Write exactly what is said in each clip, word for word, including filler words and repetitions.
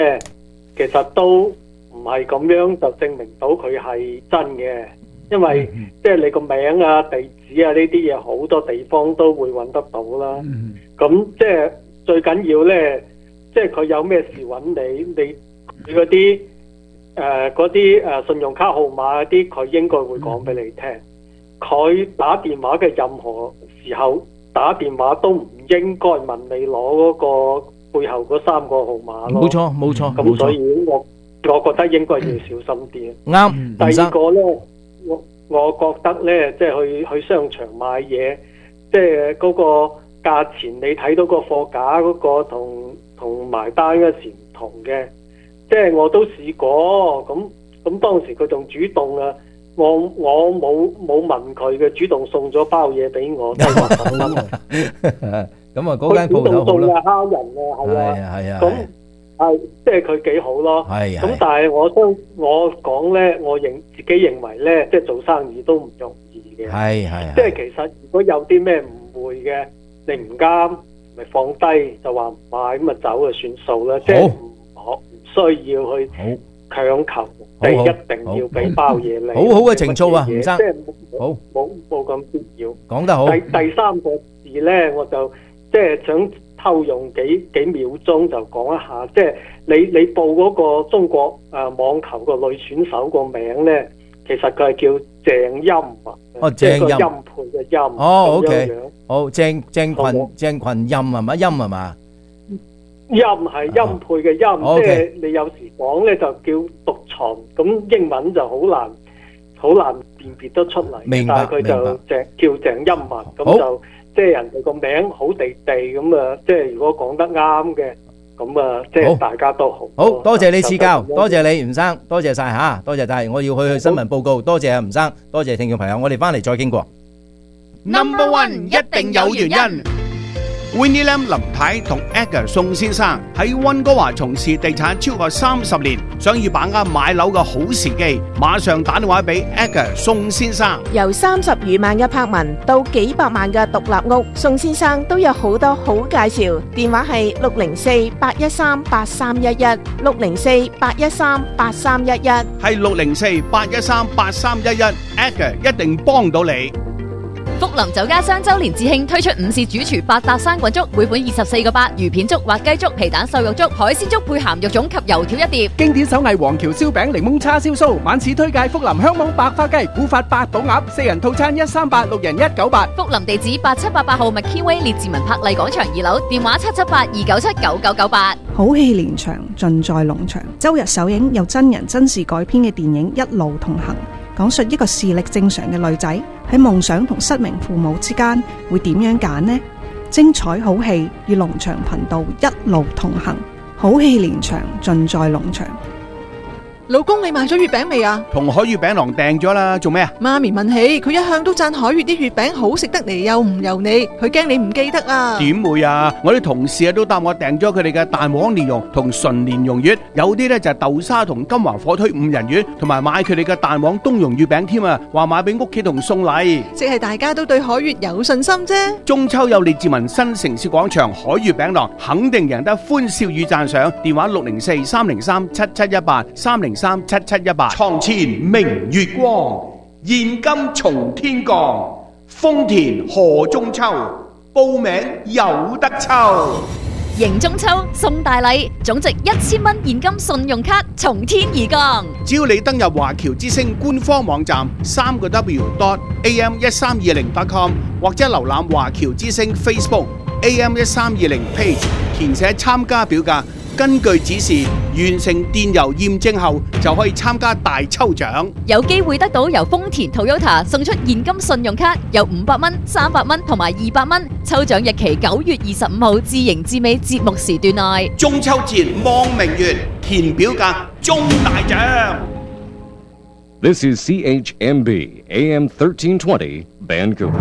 咧，其實都唔係咁樣就證明到佢係真嘅，因為即係你個名啊、地址啊呢啲嘢好多地方都會揾得到啦。咁即係最緊要咧，即係佢有咩事揾你，你嗰啲誒嗰啲誒信用卡號碼嗰啲，佢應該會講俾你聽。佢打電話嘅任何時候打電話都唔應該問你攞嗰個背後嗰三個號碼咯。 冇錯冇錯， 咁所以我我覺得應該要小心啲。 啱。 第二個咧，我我覺得咧，即係去去商場買嘢，即係嗰個價錢你睇到個貨架嗰個同同埋單嗰時唔同嘅。即係我都試過，咁咁當時佢仲主動啊，我我冇冇問佢嘅，主動送咗包嘢俾我，都係十九蚊。 咁啊，嗰間鋪頭好啦。 佢主動送啊，蝦人啊，係啊， 係啊， 咁係即係佢幾好咯。 係咁但係我都我講咧，我認自己認為咧，即係做生意都唔容易嘅。 係係。 即係其實如果有啲咩誤會嘅，你唔啱咪放低，就話唔買咁啊走就算數啦。即係唔可。需要去強求，即係一定要俾包嘢你。 好好嘅情操啊，吳生。 即係好， 冇冇咁必要。 講得好。 第第三個字咧，我就即係想偷用幾幾秒鐘就講一下，即係你你報嗰個中國誒網球個女選手個名咧，其實佢係叫鄭欽啊。 哦，鄭欽。 欽佩嘅欽。 哦 ，OK。好，鄭鄭群鄭群欽係嘛？欽係嘛？ 音係音配嘅音， 哦 okay。 即係你有時講咧就叫讀唇，咁英文就好難好難辨別得出嚟。 明白， 但係佢就鄭叫鄭欽文，咁就即係人哋個名好地地咁啊！即係如果講得啱嘅，咁啊即係大家都好。 好多謝你賜教，多謝你吳生，多謝晒嚇，多謝晒。我要去去新聞報告，多謝阿吳生，多謝聽眾朋友，我哋翻嚟再傾過。 Number one 一定有原因。Winnie Lam 林太同 Edgar 宋先生喺溫哥華從事地產超過三十年，想要把握買樓嘅好時機，馬上打電話俾 Edgar 宋先生。 由三十餘萬嘅柏文到幾百萬嘅獨立屋，宋先生都有好多好介紹。電話係六零四八一三八三一一，六零四八一三八三一一， 係六零四八一三八三一一 ，Edgar 一定幫到你。 福林酒家雙周年致慶推出午市主廚百搭生滾粥，每款二十四個八，魚片粥、滑雞粥、皮蛋瘦肉粥、海鮮粥配鹹肉粽及油條一碟。 經典手藝黃橋燒餅、檸檬叉燒酥，晚市推介福林香網白花雞、古法八寶鴨，四人套餐一三八，六人一九八。 福林地址八七八八號麥堅威列治文柏麗廣場二樓，電話七七八二九七九九九八。 好戲連場，盡在農場。周日首映由真人真事改編嘅電影《一路同行》，講述一個視力正常嘅女仔喺夢想同失明父母之間會點樣揀呢？精彩好戲與農場頻道一路同行，好戲連場，盡在農場。 老公，你買咗月餅未啊？ 同海月餅郎訂咗啦，做咩啊？ 媽咪問起，佢一向都讚海月啲月餅好食得嚟，又唔油膩，佢驚你唔記得啊？ 點會啊？我啲同事啊都答我訂咗佢哋嘅蛋黃蓮蓉同純蓮蓉月，有啲咧就係豆沙同金華火腿五仁月，同埋買佢哋嘅蛋黃冬蓉月餅添啊！話買俾屋企同送禮， 即係大家都對海月有信心啫。 中秋有列治文新城市廣場海月餅郎，肯定贏得歡笑與讚賞。電話六零四三零三七七一八三零三七七一八。床前明月光，現金從天降，豐田賀中秋，報名有得抽。 迎中秋送大禮，總值一千蚊現金信用卡從天而降。 只要你登入華僑之星官方網站三個 W dot A M 一三二零 dot com 或者瀏覽華僑之星 Facebook A M 一三二零 page， 填寫參加表格，根據指示完成電郵驗證後，就可以參加大抽獎， 有機會得到由豐田 Toyota 送出現金信用卡，有五百蚊、三百蚊同埋二百蚊。抽獎日期九月二十五號至迎至尾節目時段內。 中秋節望明月，填表格中大獎。 This is C H M B A M thirteen twenty Vancouver。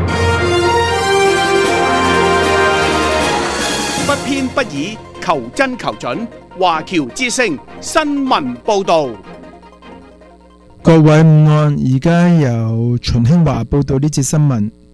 不偏不倚，求真求準。華僑之聲新聞報導。 各位午安，而家由秦興華報道呢節新聞。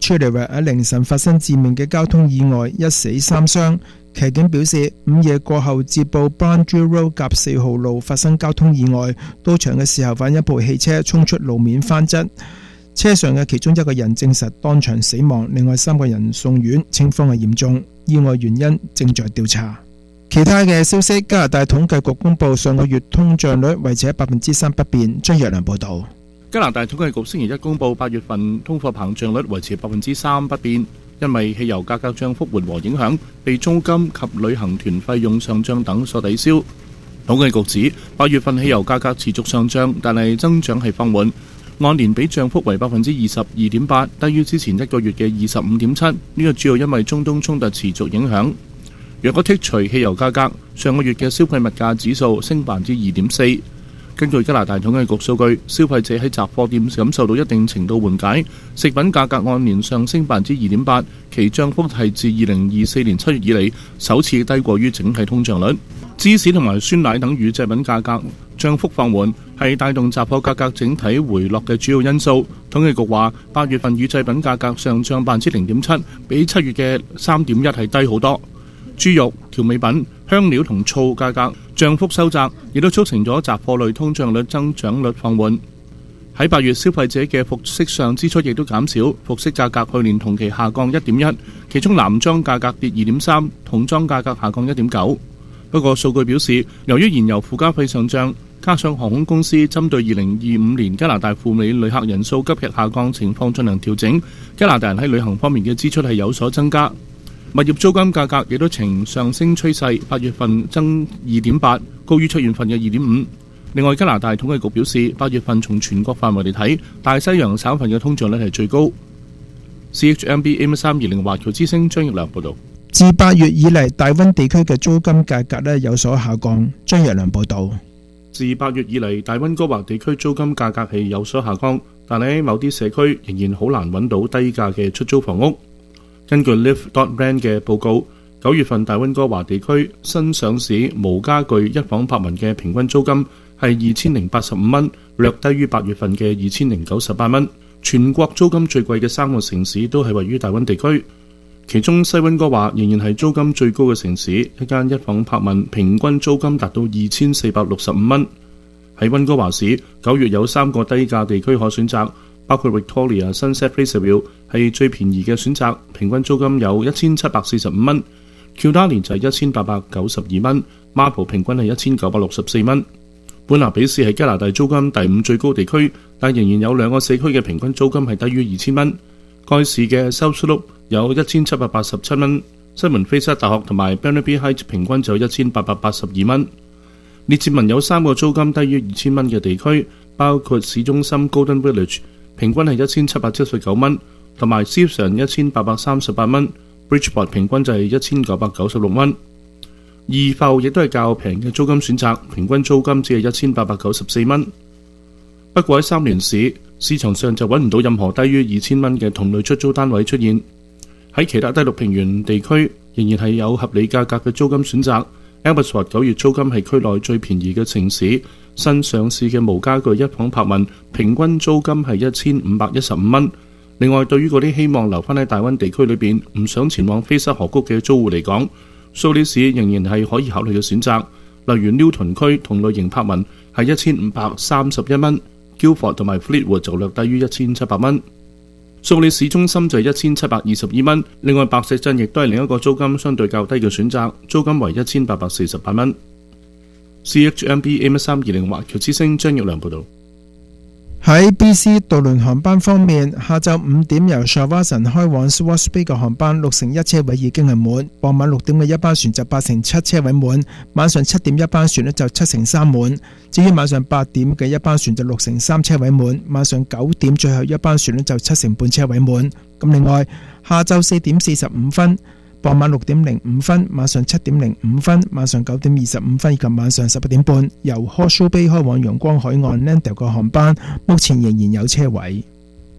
Chilliwack 喺凌晨發生致命嘅交通意外，一死三傷。騎警表示，午夜過後接報 Boundary Road 甲四號路發生交通意外，到場嘅時候發現一部汽車衝出路面翻側，車上嘅其中一個人證實當場死亡，另外三個人送院，情況係嚴重，意外原因正在調查。其他嘅消息，加拿大統計局公布上個月通脹率維持喺百分之三不變。張若良報導。 加拿大統計局星期一公布八月份通貨膨脹率維持百分之三不變，因為汽油價格漲幅緩和影響，被租金及旅行團費用上漲等所抵消。統計局指八月份汽油價格持續上漲，但係增長係放緩，按年比漲幅為百分之二十二點八，低於之前一個月嘅二十五點七。呢個主要因為中東衝突持續影響。若果剔除汽油價格，上個月嘅消費物價指數升百分之二點四。根據加拿大統計局數據，消費者喺雜貨店感受到一定程度緩解，食品價格按年上升百分之二點八，其漲幅係自二零二四年七月以嚟首次低過於整體通脹率。芝士同埋酸奶等乳製品價格漲幅放緩，係帶動雜貨價格整體回落嘅主要因素。統計局話，八月份乳製品價格上漲百分之零點七，比七月嘅三點一係低好多。豬肉、調味品、香料同醋價格漲幅收窄，亦都促成咗雜貨類通脹率增長率放緩。喺八月，消費者嘅服飾上支出亦都減少，服飾價格去年同期下降一點一，其中男裝價格跌二點三，童裝價格下降一點九。不過數據表示，由於燃油附加費上漲，加上航空公司針對二零二五年加拿大赴美旅客人數急劇下降情況進行調整，加拿大人喺旅行方面嘅支出係有所增加。物業租金價格亦都呈上升趨勢，八月份增二點八，高於七月份嘅二點五。另外，加拿大統計局表示，八月份從全國範圍嚟睇，大西洋省份嘅通脹率係最高。C H M B A M 三二零華僑之聲張奕良報導。 自八月以嚟，大溫地區嘅租金價格咧有所下降。張奕良報導。 自八月以嚟，大溫哥華地區租金價格係有所下降，但喺某啲社區仍然好難揾到低價嘅出租房屋。根據 Live dot Rent 嘅報告，九月份大溫哥華地區新上市無家具一房百文嘅平均租金係二千零八十五蚊，略低於八月份嘅二千零九十八蚊。全國租金最貴嘅三個城市都係位於大溫地區，其中西溫哥華仍然係租金最高嘅城市，一間一房百文平均租金達到二千四百六十五蚊。喺溫哥華市，九月有三個低價地區可選擇，包括 Victoria Sunset Placerville 係最便宜嘅選擇，平均租金有一千七百四十五蚊。Kildare 就係一千八百九十二蚊 ，Marble 平均係一千九百六十四蚊。本拿比市係加拿大租金第五最高地區，但仍然有兩個社區嘅平均租金係低於二千蚊。該市嘅 South Slope 有一千七百八十七蚊，西門菲瑟大學同埋 Burnaby Heights 平均就有一千八百八十二蚊。列治文有三個租金低於二千蚊嘅地區，包括市中心 Golden Village 平均係一千七百七十九蚊，同埋 Sefton 一千八百三十八蚊 ，Bridgeport 平均就係一千九百九十六蚊。二埠亦都係較平嘅租金選擇，平均租金只係一千八百九十四蚊。不過喺三聯市市場上就揾唔到任何低於二千蚊嘅同類出租單位出現。喺其他低陸平原地區仍然係有合理價格嘅租金選擇。Abbotsford 九月租金係區內最便宜嘅城市，新上市嘅無家具一房柏文平均租金係一千五百一十五蚊。另外，對於嗰啲希望留返喺大溫地區裏邊唔想前往菲瑟河谷嘅租戶嚟講，蘇黎世仍然係可以考慮嘅選擇。例如 Newton 區同類型柏文係一千五百三十一蚊 ，Guildford 同埋 Fleetwood 就略低於一千七百蚊。蘇黎市中心就係一千七百二十二蚊。另外，白石鎮亦都係另一個租金相對較低嘅選擇，租金為一千八百四十八蚊。C H M B A M 三二零華僑之聲張奕良報導。 喺 B C 渡輪航班方面，下晝五點由 Shawson 開往 Swartz Bay 嘅航班六成一車位已經係滿，傍晚六點嘅一班船就八成七車位滿，晚上七點一班船呢就七成三滿。至於晚上八點嘅一班船就六成三車位滿，晚上九點最後一班船呢就七成半車位滿。咁另外，下晝四點四十五分、傍晚六點零五分、晚上七點零五分、晚上九點二十五分以及晚上十一點半，由 Horseshoe Bay 開往陽光海岸 Landale 嘅航班，目前仍然有車位。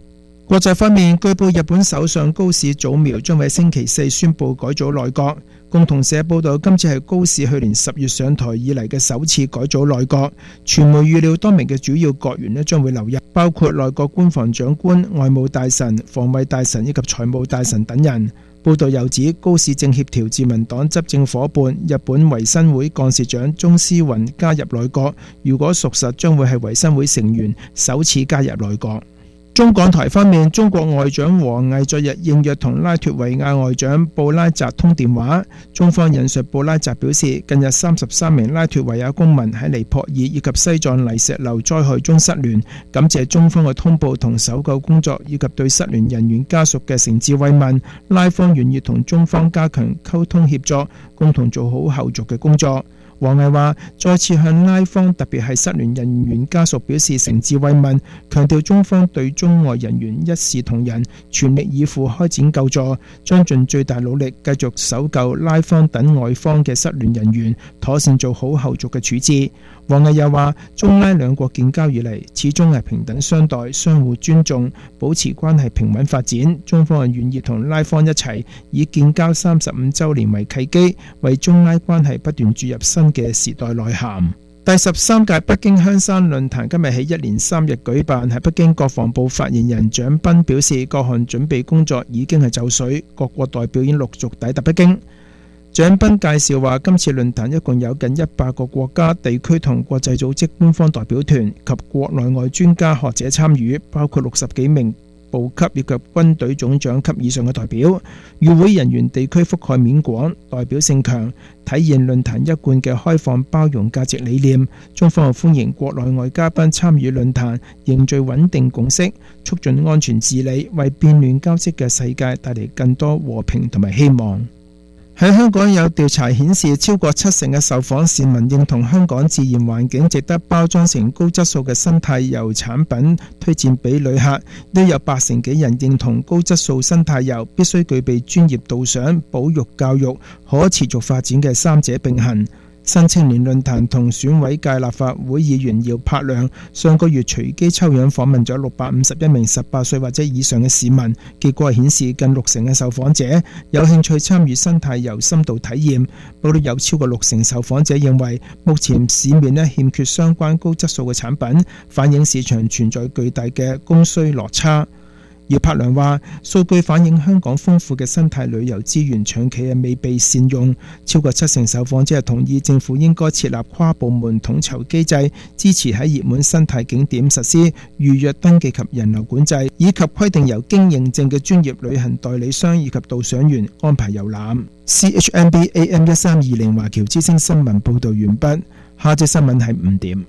國際方面，據報日本首相高市早苗將喺星期四宣布改組內閣。共同社報道，今次係高市去年十月上台以嚟嘅首次改組內閣。傳媒預料多名嘅主要閣員咧將會留任，包括內閣官房長官、外務大臣、防衛大臣以及財務大臣等人。報道又指，高市正協調自民黨執政夥伴日本維新會幹事長中司宏加入內閣，如果屬實，將會係維新會成員首次加入內閣。中港台方面，中國外長王毅昨日應約同拉脱維亞外長布拉澤通電話。中方引述布拉澤表示，近日三十三名拉脱維亞公民喺尼泊爾以及西藏泥石流災害中失聯，感謝中方嘅通報同搜救工作，以及對失聯人員家屬嘅誠摯慰問。拉方願意同中方加強溝通協作，共同做好後續嘅工作。王毅話：再次向拉方，特別係失聯人員家屬表示誠摯慰問，強調中方對中外人員一視同仁，全力以赴開展救助，將盡最大努力繼續搜救拉方等外方嘅失聯人員，妥善做好後續嘅處置。王毅又話：中拉兩國建交以嚟，始終係平等相待、相互尊重，保持關係平穩發展。中方係願意同拉方一齊，以建交三十五週年為契機，為中拉關係不斷注入新嘅時代內涵。第十三屆北京香山論壇今日起一連三日舉辦，喺北京國防部發言人蔣斌表示，各項準備工作已經係就緒，各國代表已經陸續抵達北京。蔣斌介紹話，今次論壇一共有近一百個國家、地區同國際組織官方代表團及國內外專家學者參與，包括六十幾名部級以及軍隊總長級以上嘅代表。與會人員地區覆蓋面廣，代表性強，體現論壇一貫嘅開放包容價值理念。中方歡迎國內外嘉賓參與論壇，凝聚穩定共識，促進安全治理，為變亂交織嘅世界帶嚟更多和平同埋希望。喺香港有調查顯示，超過七成嘅受訪市民認同香港自然環境值得包裝成高質素嘅生態遊產品推薦俾旅客，都有八成幾人認同高質素生態遊必須具備專業導賞、保育教育、可持續發展嘅三者並行。新青年論壇同選委界立法會議員姚柏良上個月隨機抽樣訪問咗六百五十一名十八歲或者以上嘅市民，結果顯示近六成嘅受訪者有興趣參與生態遊深度體驗，不過有超過六成受訪者認為目前市面咧欠缺相關高質素嘅產品，反映市場存在巨大嘅供需落差。姚柏良話：數據反映香港豐富嘅生態旅遊資源長期係未被善用，超過七成受訪者係同意政府應該設立跨部門統籌機制，支持喺熱門生態景點實施預約登記及人流管制，以及規定由經認證嘅專業旅行代理商以及導賞員安排遊覽。C H M B A M 一三二零華僑之聲新聞報道完畢，下節新聞係五點。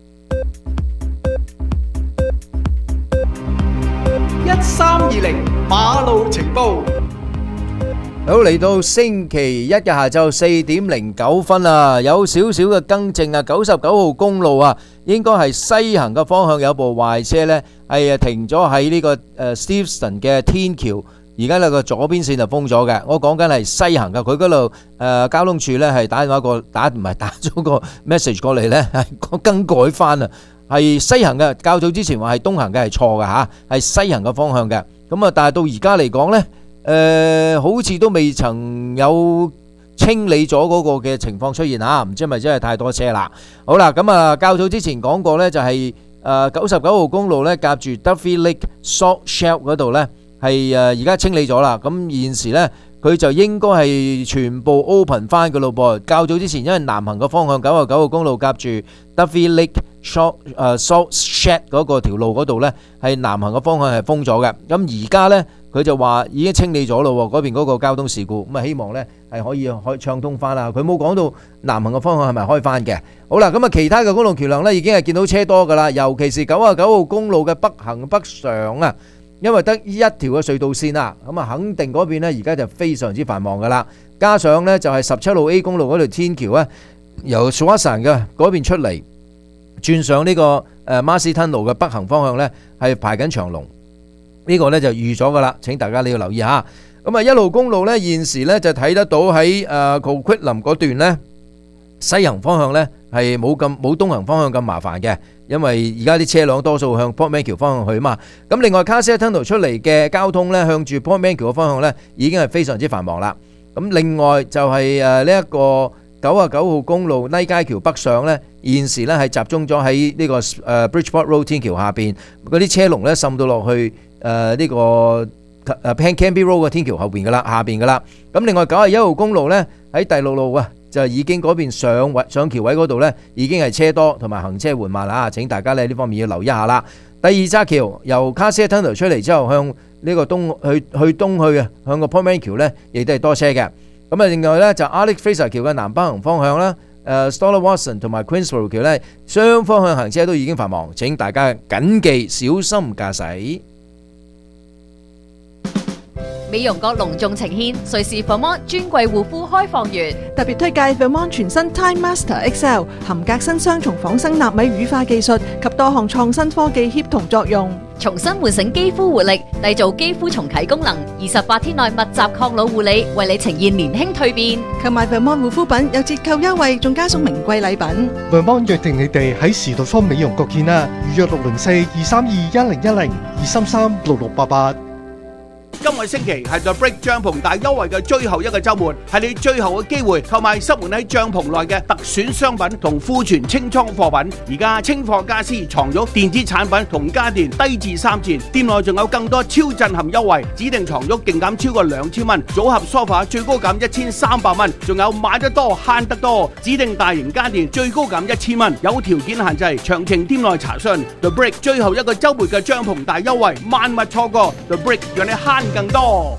一三二零馬路情報， 好，嚟到星期一嘅下晝四點零九分啊，有少少嘅更正啊，九十九號公路啊，應該係西行嘅方向有部壞車呢，係停咗喺呢個誒 Steveston 嘅天橋，而家呢個左邊線就封咗嘅。我講緊係西行嘅，佢嗰度誒交通處呢係打電話過打唔係打咗個 message 過嚟呢，係更改翻啊。係西行嘅，較早之前話係東行嘅係錯嘅嚇，係西行嘅方向嘅。咁啊，但係到而家嚟講呢，誒、呃、好似都未曾有清理咗嗰個嘅情況出現嚇，唔知係咪真係太多車啦？好啦，咁啊，較早之前講過呢，就係誒九十九號公路呢，夾住 Duffy Lake Salt Shelf 嗰度呢，係誒而家清理咗啦。咁現時呢，佢就應該係全部 open 翻嘅咯噃。較早之前因為南行嘅方向九十九號公路夾住 Duffy Lake Salt 誒 Salt Shed 嗰個條路嗰度呢，係南行嘅方向係封咗嘅。咁而家呢，佢就話已經清理咗咯，嗰邊嗰個交通事故。咁啊，希望呢係可以開暢通翻啦。佢冇講到南行嘅方向係咪開翻嘅。好啦，咁啊，其他嘅公路橋梁呢已經係見到車多噶啦，尤其是九十九號公路嘅北行北上啊。因為得一條嘅隧道線啊，咁啊肯定嗰邊呢而家就非常之繁忙噶啦。加上呢就係十七路 A 公路嗰條天橋呢，由 Swanson 嘅嗰邊出嚟，轉上呢個誒 Marsden 路嘅北行方向呢，係排緊長龍。呢個呢就預咗噶啦，請大家你要留意下。咁啊一路公路呢，現時呢就睇得到喺誒 Coquitlam 嗰段呢，西行方向呢係冇咁冇東行方向咁麻煩嘅。 因為而家啲車輛多數向 Port Macquarie 方向去啊嘛。咁另外 Cassia Tunnel 出嚟嘅交通咧，向住 Port Macquarie 嘅方向咧，已經係非常之繁忙啦。咁另外就係誒呢一個九十九號公路拉街橋北上咧，現時咧係集中咗喺呢個誒 Bridgeport Road 天橋下邊，嗰啲車龍咧滲到落去誒呢個誒 Canby Road 嘅天橋後邊噶啦，下邊噶啦。咁另外九十一號公路咧喺第六路啊，就已經嗰邊上位上橋位嗰度咧，已經係車多同埋行車緩慢啦。請大家咧呢方面要留意下啦。第二揸橋由 Cassia Tunnel 出嚟之後，向呢個東去去東去啊，向個 Port Macquarie 咧，亦都係多車嘅。咁啊，另外咧就 Alex Fraser 橋嘅南北行方向啦，誒 Stoller Watson 同埋 Queensborough 橋咧，雙方向行車都已經繁忙，請大家謹記小心駕駛。 美容閣隆重呈獻瑞士 Vermont 專櫃護膚開放月， 特別推介 Vermont 全新 Time Master X L， 含革新雙重仿生納米乳化技術及多項創新科技協同作用， 重新喚醒肌膚活力，締造肌膚重啟功能。二十八天內密集抗老護理，為你呈現年輕蛻變。 購買 Vermont 護膚品有折扣優惠，仲加送名貴禮品。 Vermont 約定你哋喺時代坊美容閣見啦，預約六零四二三二一零一零二三三六六八八。 今個星期係 The Brick 帳篷大優惠嘅最後一個週末，係你最後嘅機會購買塞滿喺帳篷內嘅特選商品同庫存清倉貨品。而家清貨家私、床褥、電子產品同家電低至三折，店內仲有更多超震撼優惠，指定床褥勁減超過兩千蚊，組合梳化最高減一千三百蚊，仲有買得多慳得多，指定大型家電最高減一千蚊，有條件限制，詳情店內查詢。The Brick 最後一個週末嘅帳篷大優惠，萬勿錯過。The Brick 讓你慳更多，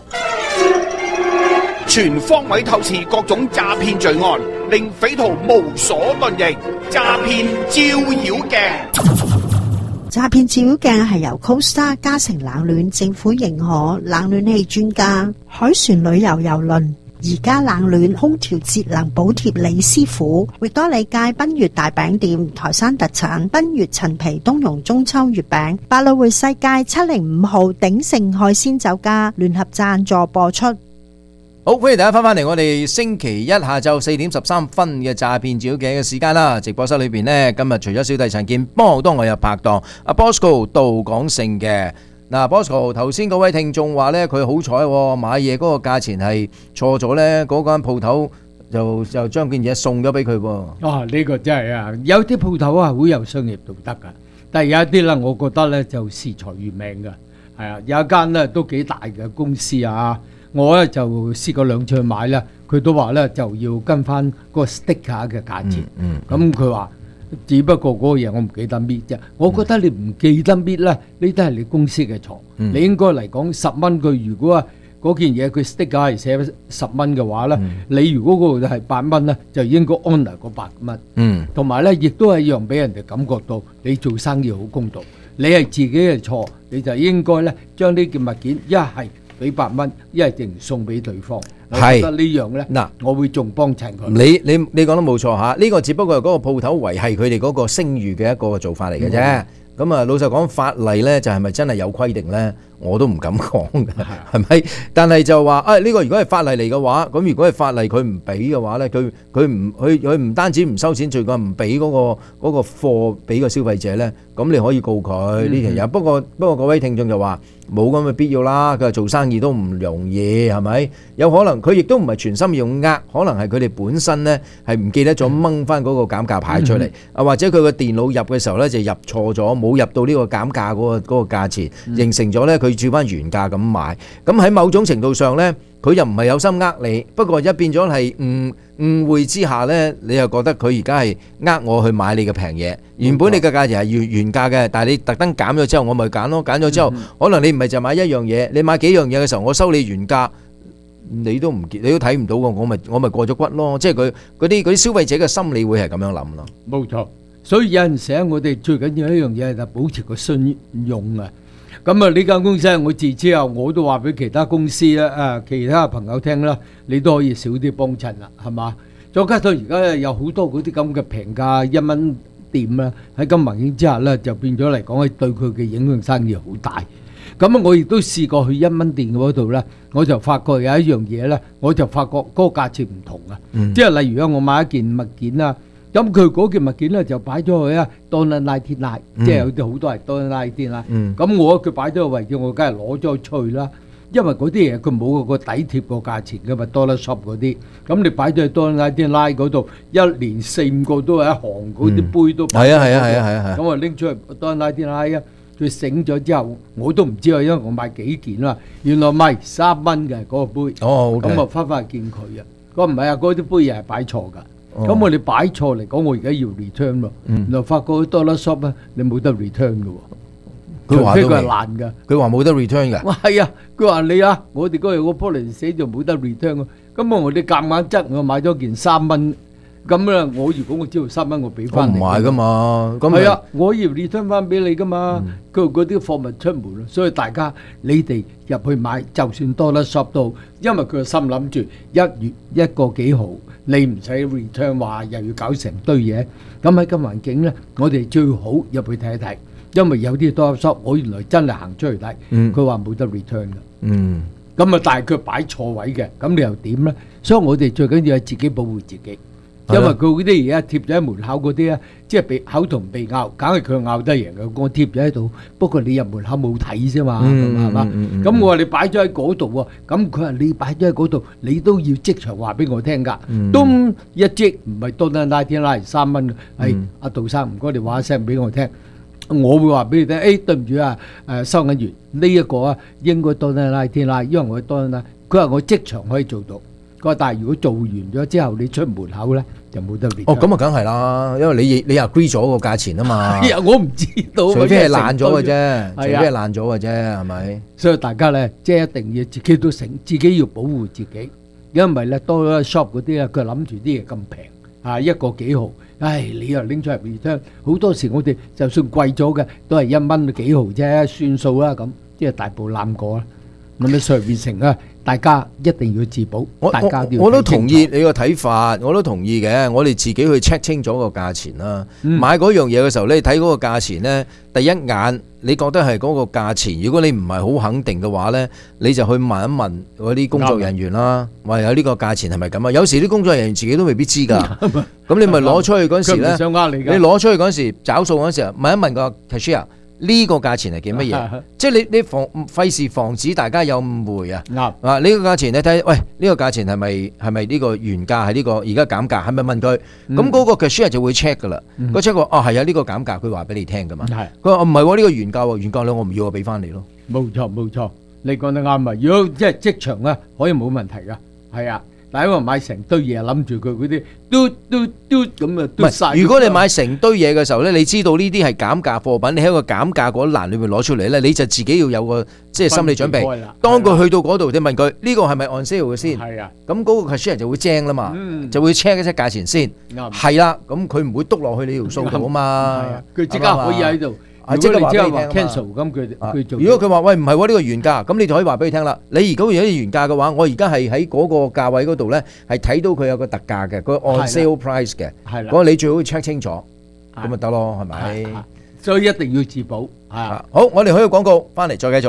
全方位透視各種詐騙罪案，令匪徒無所遁形。詐騙照妖鏡， 詐騙照妖鏡係由 Costa 嘉誠冷暖政府認可冷暖氣專家海船旅遊郵輪而家冷暖空調節能補貼李師傅，域多利街賓悅大餅店台山特產賓悅陳皮冬蓉中秋月餅，百老匯世界七零五號鼎盛海鮮酒家聯合贊助播出。 好，歡迎大家翻返嚟我哋星期一下晝四點十三分嘅詐騙照妖鏡嘅時間啦。直播室裏邊呢，今日除咗小弟陳健幫好多我有拍檔阿 Bosco 杜廣勝嘅。嗱 Bosco 頭先嗰位聽眾話咧，佢好彩買嘢嗰個價錢係錯咗咧，嗰間鋪頭就就將件嘢送咗俾佢喎。 啊，呢個真係啊，有啲鋪頭啊好有商業道德噶，但係有一啲咧，我覺得咧就視財如命噶。係啊，有一間咧都幾大嘅公司啊，我咧就試過兩次去買咧，佢都話咧就要跟翻個 sticker 嘅價錢。嗯，咁佢話。只不過嗰個嘢我唔記得搣啫，我覺得你唔記得搣咧，呢都係你公司嘅錯。嗯、你應該嚟講十蚊，佢如果嗰件嘢佢 sticker 係寫十蚊嘅話咧，嗯、你如果嗰度係八蚊咧，就應該 honour 嗰八蚊。嗯，同埋咧，亦都係一樣俾人哋感覺到你做生意好公道。你係自己嘅錯，你就應該咧將呢件物件一係俾八蚊，一係淨送俾對方。係，我覺得呢樣咧，嗱，我會仲幫襯佢。你你你講得冇錯嚇，呢個只不過係嗰個鋪頭維係佢哋嗰個聲譽嘅一個做法嚟嘅啫。咁啊，老實講，法例咧就係咪真係有規定咧？我都唔敢講嘅，係咪？但係就話啊，呢個如果係法例嚟嘅話，咁如果係法例佢唔俾嘅話咧，佢佢唔佢佢唔單止唔收錢，最緊唔俾嗰個嗰個貨俾個消費者咧，咁你可以告佢呢條友。不過不過嗰位聽眾就話冇咁嘅必要啦。佢話做生意都唔容易，係咪？有可能佢亦都唔係全心要呃，可能係佢哋本身咧係唔記得咗掹翻嗰個減價牌出嚟，啊或者佢個電腦入嘅時候咧就入錯咗，冇入到呢個減價嗰個嗰個價錢，形成咗咧佢照翻原價咁買。咁喺某種程度上咧，佢又唔係有心呃你，不過一變咗係誤誤會之下咧，你又覺得佢而家係呃我去買你嘅平嘢。原本你嘅價錢係原原價嘅，但係你特登減咗之後，我咪揀咯。揀咗之後，可能你唔係就買一樣嘢，你買幾樣嘢嘅時候，我收你原價。你都唔見，你都睇唔到嘅，我咪我咪過咗骨咯。即係佢嗰啲嗰啲消費者嘅心理會係咁樣諗咯。冇錯，所以有陣時我哋最緊要一樣嘢就保持個信用啊。咁啊呢間公司我自之後我都話俾其他公司啦啊，其他朋友聽啦，你都可以少啲幫襯啦，係嘛？再加上而家有好多嗰啲咁嘅平價一蚊店啦，喺咁環境之下咧，就變咗嚟講，對佢嘅影響生意好大。咁啊，我亦都試過去一蚊店嗰度咧，我就發覺有一樣嘢咧，我就發覺嗰個價錢唔同啊。嗯、即係例如咧，我買一件物件啦， 咁佢嗰件物件咧就擺咗去啊 Dollar Ninety Nine，即係有啲好多係 Dollar Ninety Nine。咁我佢擺咗個位置，我梗係攞咗出去啦。因為嗰啲嘢佢冇個底貼個價錢噶嘛 ，Dollar Shop 嗰啲。咁你擺咗去 Dollar Ninety Nine嗰度，一連四五個都係一行嗰啲杯都擺。 係啊係啊係啊係啊。 咁我拎出去 Dollar Ninety Nine 啊，佢醒咗之後，我都唔知啊，因為我買幾件啦，原來賣三蚊嘅嗰個杯。 哦， 咁我翻返去見佢啊，佢唔係啊，嗰啲杯又係擺錯㗎。咁我哋擺錯嚟講，我而家要 return 喎。原來發覺 Dollar Shop 咧，你冇得 return 㗎喎。 佢話佢係爛㗎， 佢話冇得 return 㗎。 哇，係啊，佢話你啊，我哋嗰日個 policy 寫就冇得 return 喎。咁我哋夾硬執，我買咗件三蚊。咁咧，我如果我知道三蚊，我俾翻你。 我唔買㗎嘛。咁係啊，我要 return 翻俾你㗎嘛。佢嗰啲貨物出門啦，所以大家你哋入去買，就算多得 shop 到，因為佢個心諗住一月一個幾號，你唔使 return 話又要搞成堆嘢。咁喺咁環境咧，我哋最好入去睇一睇。因為有啲多 shop，我原來真係行出去睇，佢話冇得 return 㗎。 嗯， 咁啊，但係佢擺錯位嘅，咁你又點咧？所以我哋最緊要係自己保護自己，因為佢嗰啲嘢貼咗喺門口嗰啲咧，即係被口同被咬，梗係佢咬得贏嘅。我貼咗喺度，不過你入門口冇睇啫嘛，係嘛？咁我話你擺咗喺嗰度喎，咁佢話你擺咗喺嗰度，你都要即場話俾我聽㗎。都一隻唔係多得拉天拉三蚊嘅，係阿杜生唔該你話一聲俾我聽。我會話俾你聽，誒對唔住啊，誒收銀員呢一個啊應該多得拉天拉，因為我多得拉，佢話我即場可以做到，佢話但係如果做完咗之後你出門口咧就冇得 return。 哦，咁啊梗係啦，因為你你 agree 咗個價錢啊嘛。 係啊，我唔知道。 除非係爛咗嘅啫，除非係爛咗嘅啫，係咪？ 所以大家咧，即係一定要自己都醒，自己要保護自己，因為咧多咗 shop 嗰啲咧，佢諗住啲嘢咁平啊，一個幾毫。唉，你又拎出嚟 return，好多時我哋就算貴咗嘅，都係一蚊幾毫啫，算數啦咁，即係大步攬過啦。咁樣所以變成啊，大家一定要自保，大家都要。 我都同意你個睇法，我都同意嘅。我哋自己去 check 清楚個價錢啦。買嗰樣嘢嘅時候咧，你睇嗰個價錢咧，第一眼你覺得係嗰個價錢，如果你唔係好肯定嘅話咧，你就去問一問嗰啲工作人員啦。話有呢個價錢係咪咁啊？有時啲工作人員自己都未必知㗎。咁你咪攞出去嗰陣時咧，你攞出去嗰陣時找數嗰陣時，問一問個 cashier。呢個價錢係幾乜嘢？即係你你防費事防止大家有誤會啊！啊，呢個價錢你睇，喂，呢個價錢係咪係咪呢個原價係呢個而家減價？係咪問佢？咁嗰個 cashier 就會 check 噶啦。個 check 話哦係啊，呢個減價，佢話俾你聽噶嘛。佢話唔係喎，呢個原價喎，原價咧我唔要，我俾翻你咯。 冇錯冇錯，你講得啱啊！如果即係即場咧，可以冇問題噶，係啊。但係因為買成堆嘢，諗住佢嗰啲嘟嘟嘟咁啊，嘟晒。 如果你買成堆嘢嘅時候咧，你知道呢啲係減價貨品，你喺個減價嗰欄裏面攞出嚟咧，你就自己要有個即係心理準備。當佢去到嗰度，你問佢呢個係咪 on sale 嘅先？係啊。咁嗰個 cashier 就會精啦嘛，就會 check 一 check 價錢先。係啦，咁佢唔會篤落去你條數度啊嘛。 佢即刻可以喺度。即係話 cancel 咁佢佢做。 如果佢話喂唔係喎，呢個原價，咁你就可以話俾佢聽啦。你如果如果原價嘅話，我而家係喺嗰個價位嗰度咧，係睇到佢有個特價嘅，個 on sale price 嘅。係啦。嗰個你最好 check 清楚，咁咪得咯，係咪？ 所以一定要自保。啊， 好，我哋去個廣告，翻嚟再繼續。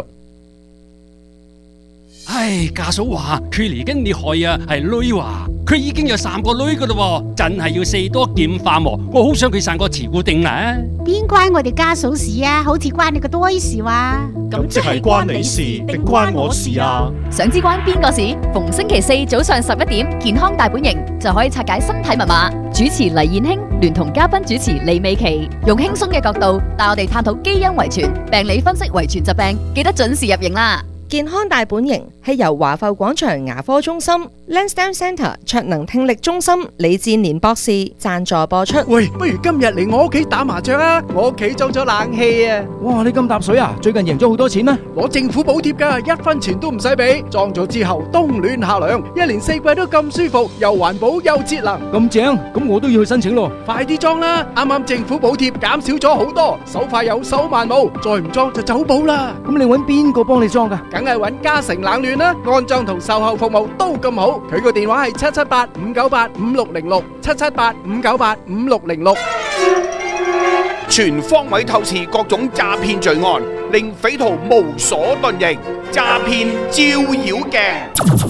唉，家嫂話佢嚟緊你害啊，係女話佢已經有三個女噶啦，真係要四多劍化喎。我好想佢生個慈固定啊！ 邊關我哋家嫂事啊？好似關你個堆事話。 咁即係關你事定關我事啊？ 想知關邊個事？逢星期四早上十一點，健康大本營就可以拆解身體密碼。主持黎燕卿聯同嘉賓主持李美琪，用輕鬆嘅角度帶我哋探討基因遺傳、病理分析遺傳疾病，記得準時入營啦！ 健康大本營係由華埠廣場牙科中心、Lansdowne Centre 卓能聽力中心李志年博士贊助播出。 喂，不如今日嚟我屋企打麻雀啊！我屋企裝咗冷氣啊！ 哇，你咁搭水啊？最近贏咗好多錢咩？ 攞政府補貼噶，一分錢都唔使俾。裝咗之後冬暖夏涼，一年四季都咁舒服，又環保又節能。 咁正，咁我都要去申請咯。 快啲裝啦！啱啱政府補貼減少咗好多，手快有手慢冇，再唔裝就走寶啦。 咁你搵邊個幫你裝噶？ 梗係揾嘉誠冷暖啦，安裝同售後服務都咁好。佢個電話係七七八五九八五六零六，七七八五九八五六零六。 全方位透視各種詐騙罪案，令匪徒無所遁形。詐騙照妖鏡。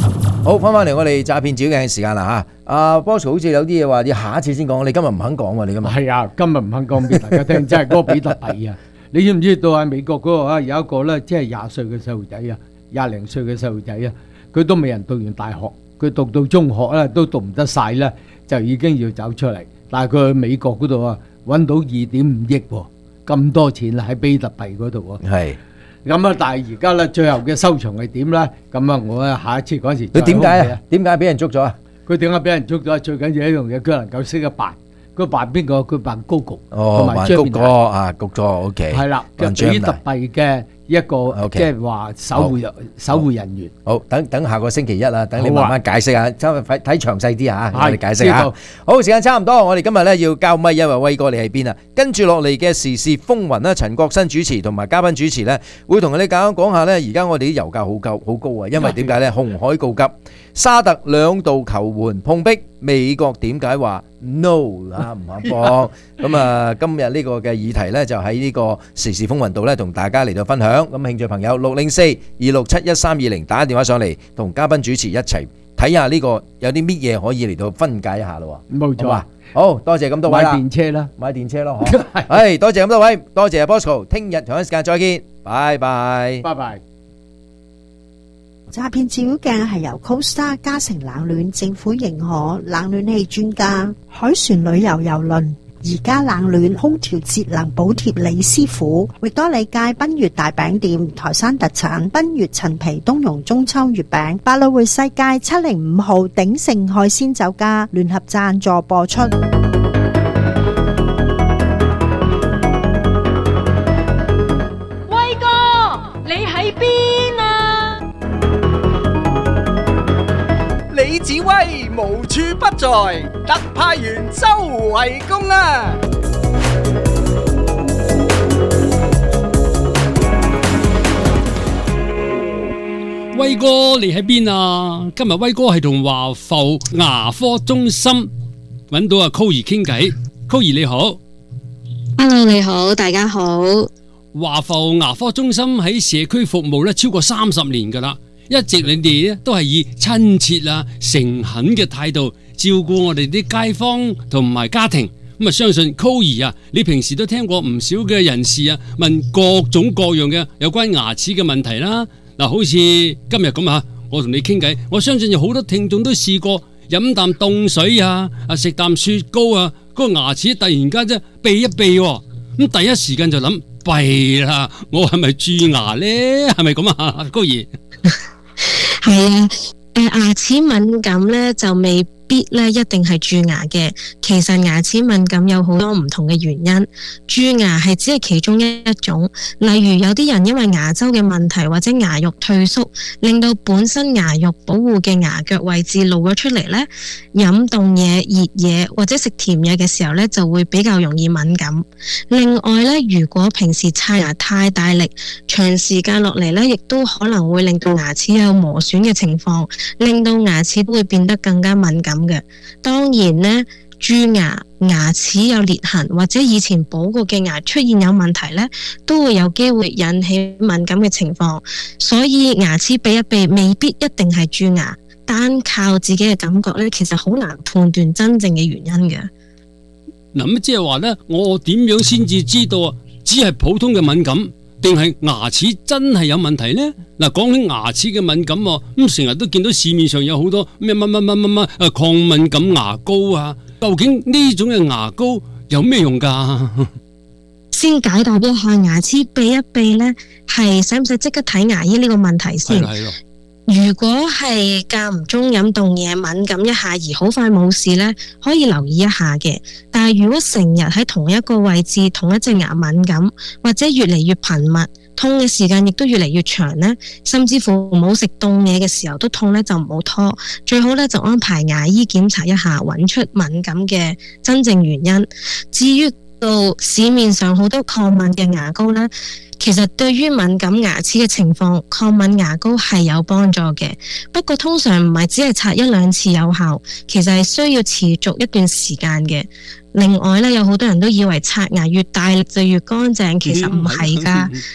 好，翻返嚟我哋詐騙照鏡嘅時間啦嚇。阿 Boss 好似有啲嘢話要下一次先講，你今日唔肯講喎，你今日係啊，今日唔肯講俾大家聽，真係嗰個比特幣啊！你知唔知道喺美國嗰個啊有一個咧，即係廿歲嘅細路仔啊，廿零歲嘅細路仔啊，佢都未人讀完大學，佢讀到中學咧都讀唔得晒咧，就已經要走出嚟。但係佢去美國嗰度啊，揾到二點五億喎，咁多錢啦喺比特幣嗰度喎。 係。 咁啊，但係而家咧最後嘅收場係點咧？咁啊，我咧下一次嗰時佢點解啊？點解俾人捉咗啊？ 佢點解俾人捉咗？最緊要一樣嘢，佢能夠識得扮。佢扮邊個？佢扮高局， 哦，扮谷歌啊，谷歌 OK。 係啦，嘅比特幣嘅一個即係話守護人守護人員。 好，等等下個星期一啦，等你慢慢解釋下，睇睇詳細啲嚇，我哋解釋下。好，時間差唔多，我哋今日咧要交咪，因為威哥你喺邊啊？跟住落嚟嘅時事風雲啦，陳國新主持同埋嘉賓主持咧，會同你哋講講下咧。而家我哋啲油價好高好高啊，因為點解咧？紅海告急，沙特兩度求援碰壁，美國點解話 no 啊唔肯幫？咁啊，今日呢個嘅議題咧就喺呢個時事風雲度咧，同大家嚟到分享。咁興趣朋友六零四二六七一三二零打電話上嚟，同嘉賓主持一齊睇下呢個有啲乜嘢可以嚟到分解一下咯。 冇錯， 好多謝咁多位啦。 買電車啦， 買電車咯，係多謝咁多位，多謝 Bosco， 聽日同一時間再見，拜拜， 拜拜。 詐騙照鏡係由 Costa 嘉誠冷暖政府認可冷暖氣專家海船旅遊郵輪而家冷暖空調節能補貼李師傅，域多利街賓悅大餅店台山特產賓悅陳皮冬蓉中秋月餅，百老匯世界七零五號鼎盛海鮮酒家聯合贊助播出。 威哥，你喺邊啊？ 李子威無處不在，特派員周圍公啊！ 威哥你喺邊啊？今日威哥係同華埠牙科中心揾到阿 Coir 傾偈。Coir 你好 ，Hello 你好，大家好。 華埠牙科中心喺社區服務咧超過三十年噶啦。一直你哋咧都係以親切啊、誠懇嘅態度照顧我哋啲街坊同埋家庭，咁啊相信 Coir 啊，你平時都聽過唔少嘅人士啊問各種各樣嘅有關牙齒嘅問題啦。嗱，好似今日咁啊，我同你傾偈，我相信有好多聽眾都試過飲啖凍水啊，啊食啖雪糕啊，嗰個牙齒突然間啫痹一痹，咁第一時間就諗弊啦，我係咪蛀牙咧？係咪咁啊，Coir？ 係啊，誒，牙齒敏感咧就未必咧一定係蛀牙嘅。其實牙齒敏感有好多唔同嘅原因，蛀牙係只係其中一種。例如有啲人因為牙周嘅問題或者牙肉退縮，令到本身牙肉保護嘅牙腳位置露咗出嚟咧，飲凍嘢、熱嘢或者食甜嘢嘅時候咧就會比較容易敏感。另外咧，如果平時刷牙太大力，長時間落嚟咧，亦都可能會令到牙齒有磨損嘅情況，令到牙齒都會變得更加敏感嘅。當然咧，蛀牙、牙齒有裂痕或者以前補過嘅牙出現有問題咧，都會有機會引起敏感嘅情況。所以牙齒避一避未必一定係蛀牙，單靠自己嘅感覺咧，其實好難判斷真正嘅原因嘅。 嗱，咁即係話咧，我點樣先至知道啊？只係普通嘅敏感，定係牙齒真係有問題呢？嗱，講起牙齒嘅敏感，咁成日都見到市面上有好多咩乜乜乜乜乜誒抗敏感牙膏啊，究竟呢種嘅牙膏有咩用噶？ 先解答一下牙齒避一避呢，係使唔使即刻睇牙醫呢個問題先？係咯。如果係間唔中飲凍嘢敏感一下而好快冇事呢，可以留意一下嘅。但係如果成日喺同一個位置同一隻牙敏感，或者越嚟越頻密，痛嘅時間亦都越嚟越長呢，甚至乎冇食凍嘢嘅時候都痛呢，就唔好拖，最好呢就安排牙醫檢查一下，揾出敏感嘅真正原因。至於到市面上好多抗敏嘅牙膏呢，其實對於敏感牙齒嘅情況，抗敏牙膏係有幫助嘅。不過通常唔係只係刷一兩次有效，其實係需要持續一段時間嘅。另外咧，有好多人都以為刷牙越大力就越乾淨，其實唔係噶。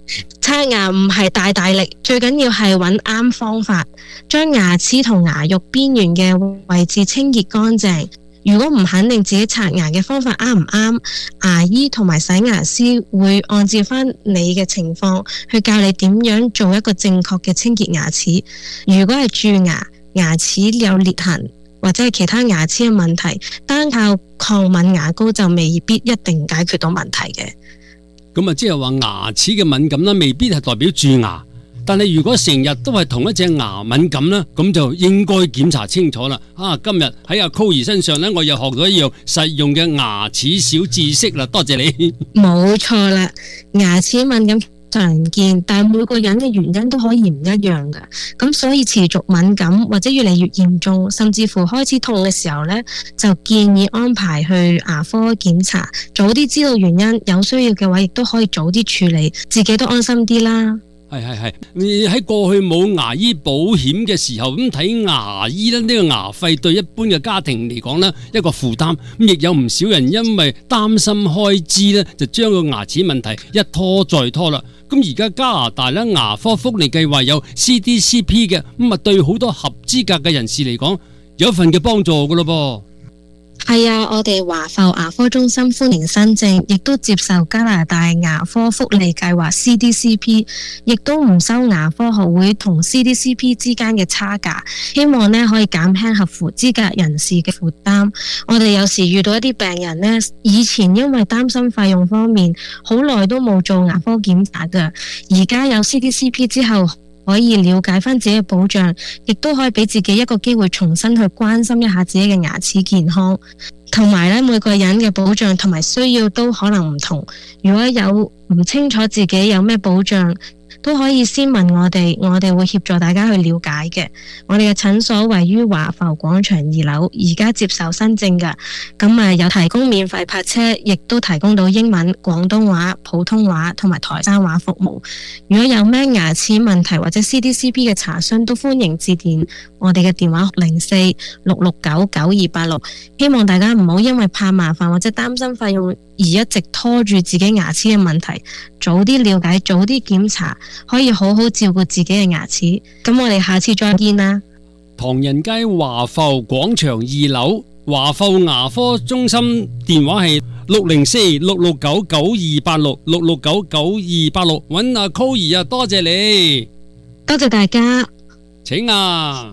刷牙唔係大大力，最緊要係揾啱方法，將牙齒同牙肉邊緣嘅位置清潔乾淨。如果唔肯定自己刷牙嘅方法啱唔啱，牙醫同埋洗牙師會按照翻你嘅情況去教你點樣做一個正確嘅清潔牙齒。如果係蛀牙、牙齒有裂痕或者係其他牙齒嘅問題，單靠抗敏牙膏就未必一定解決到問題嘅。 咁啊，即係話牙齒嘅敏感啦，未必係代表蛀牙。但係如果成日都係同一隻牙敏感啦，咁就應該檢查清楚啦。啊，今日喺阿 Chloe 身上咧，我又學到一樣實用嘅牙齒小知識啦，多謝你。 冇錯啦，牙齒敏感常見，但係每個人嘅原因都可以唔一樣㗎。咁所以持續敏感或者越嚟越嚴重，甚至乎開始痛嘅時候呢，就建議安排去牙科檢查，早啲知道原因，有需要嘅話亦都可以早啲處理，自己都安心啲啦。 係係係，你喺過去冇牙醫保險嘅時候，咁睇牙醫咧，呢個牙費對一般嘅家庭嚟講呢，一個負擔。咁亦有唔少人因為擔心開支呢，就將個牙齒問題一拖再拖啦。咁而家加拿大咧牙科福利計劃有 C D C P 嘅，咁啊對好多合資格嘅人士嚟講，有一份嘅幫助噶咯噃。 係啊，我哋華埠牙科中心歡迎新症，亦都接受加拿大牙科福利計劃 C D C P， 亦都唔收牙科學會同 C D C P 之間嘅差價，希望呢可以減輕合乎資格人士嘅負擔。我哋有時遇到一啲病人呢，以前因為擔心費用方面，好耐都冇做牙科檢查㗎，而家有 C D C P 之後，可以了解翻自己嘅保障，亦都可以俾自己一個機會重新去關心一下自己嘅牙齒健康。同埋咧，每個人嘅保障同埋需要都可能唔同。如果有唔清楚自己有咩保障，都可以先問我哋，我哋會協助大家去了解嘅。我哋嘅診所位於華埠廣場二樓，而家接受新症㗎。咁啊，有提供免費泊車，亦都提供到英文、廣東話、普通話同埋台山話服務。如果有咩牙齒問題或者 C D C P 嘅查詢，都歡迎致電我哋嘅電話零四六六九九二八六。希望大家唔好因為怕麻煩或者擔心費用而一直拖住自己牙齒嘅問題，早啲了解，早啲檢查，可以好好照顧自己嘅牙齒。咁我哋下次再見啦。 唐人街華埠廣場二樓華埠牙科中心電話係六零四六六九九二八六六六九九二八六，揾阿 Chloe啊，多謝你， 多謝大家， 請啊。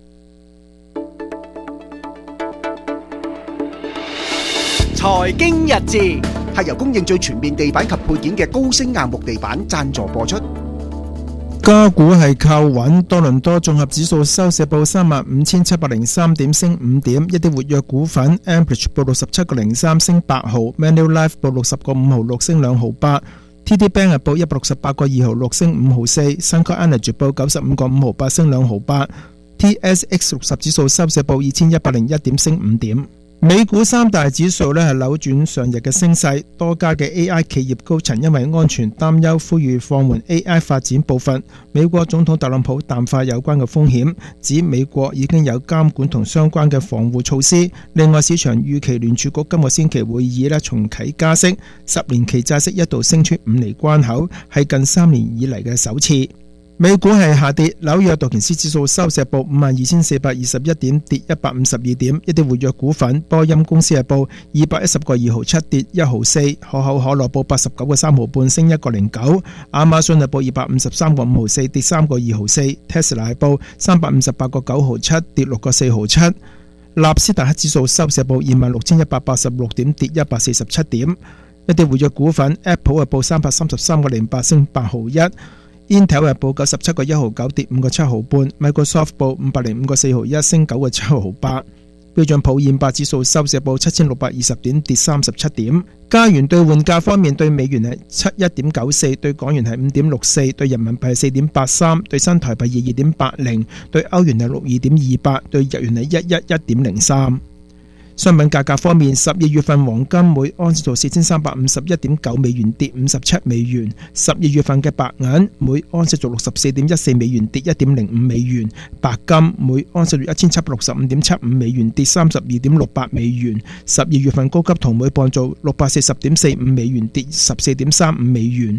財經日誌係由供應最全面地板及配件嘅高升硬木地板贊助播出。 加股係靠穩，多倫多綜合指數收市報三萬五千七百零三點，升五點。一啲活躍股份 Amplitude 報六十七個零三，升八毫 ；Manulife 報六十個五毫六，升兩毫八；T D Bank 報一百六十八個二毫六，升五毫四；Suncor Energy 報九十五個五毫八，升兩毫八；T S X 六十指數收市報二千一百零一點，升五點。美股三大指數呢係扭轉上日嘅升勢，多家嘅 A I 企業高層因為安全擔憂，呼籲放緩 A I 發展步伐。美國總統特朗普淡化有關嘅風險，指美國已經有監管同相關嘅防護措施。另外，市場預期聯儲局今個星期會議呢重啟加息，十年期債息一度升出五厘關口，係近三年以嚟嘅首次。美股係下跌，紐約道瓊斯指數收市報五萬二千四百二十一點，跌一百五十二點。一啲活躍股份，波音公司係報二百一十個二毫七，跌一毫四；可口可樂報八十九個三毫半，升一個零九；亞馬遜係報二百五十三個五毫四，跌三個二毫四；Tesla係報三百五十八個九毫七，跌六個四毫七。納斯達克指數收市報二萬六千一百八十六點，跌一百四十七點。一啲活躍股份 ，Apple 係報三百三十三個零八，升八毫一。Intel 係報九十七個一毫九，跌五個七毫半 ；Microsoft 報五百零五個四毫一，升九個七毫八。標準普爾五百指數收市報七千六百二十點，跌三十七點。加元兌換價方面，對美元係七一點九四，對港元係五點六四，對人民幣係四點八三，對新台幣二二點八零，對歐元係六二點二八，對日元係一一一點零三。商品價格方面，十二月份黃金每盎司做四千三百五十一點九美元，跌五十七美元；十二月份嘅白銀每盎司做六十四點一四美元，跌一點零五美元；白金每盎司做一千七百六十五點七五美元，跌三十二點六八美元；十二月份高級銅每磅做六百四十點四五美元，跌十四點三五美元。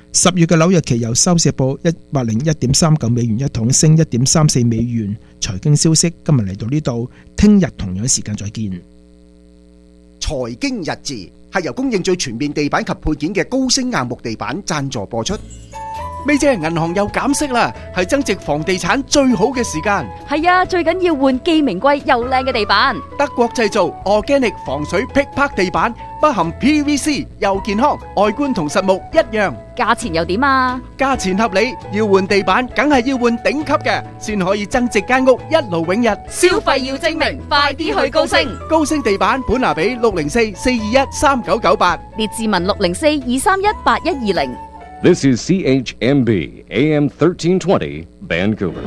十月嘅紐約期油收市報一百零一點三九美元一桶，升一點三四美元。財經消息今日嚟到呢度，聽日同樣時間再見。 財經日誌係由供應最全面地板及配件嘅高升硬木地板贊助播出。 咪姐，銀行又減息啦，係增值房地產最好嘅時間。 係啊，最緊要換既名貴又靚嘅地板。 德國製造 Organic 防水劈拍地板，不含 P V C， 又健康，外觀同實木一樣。 價錢又點啊？ 價錢合理，要換地板梗係要換頂級嘅，先可以增值間屋一勞永逸。 消費要精明，快啲去高升。 高升地板本拿比六零四四二一三九九八， 列治文六零四二三一八一二零。 This is C H M B A M thirteen twenty Vancouver.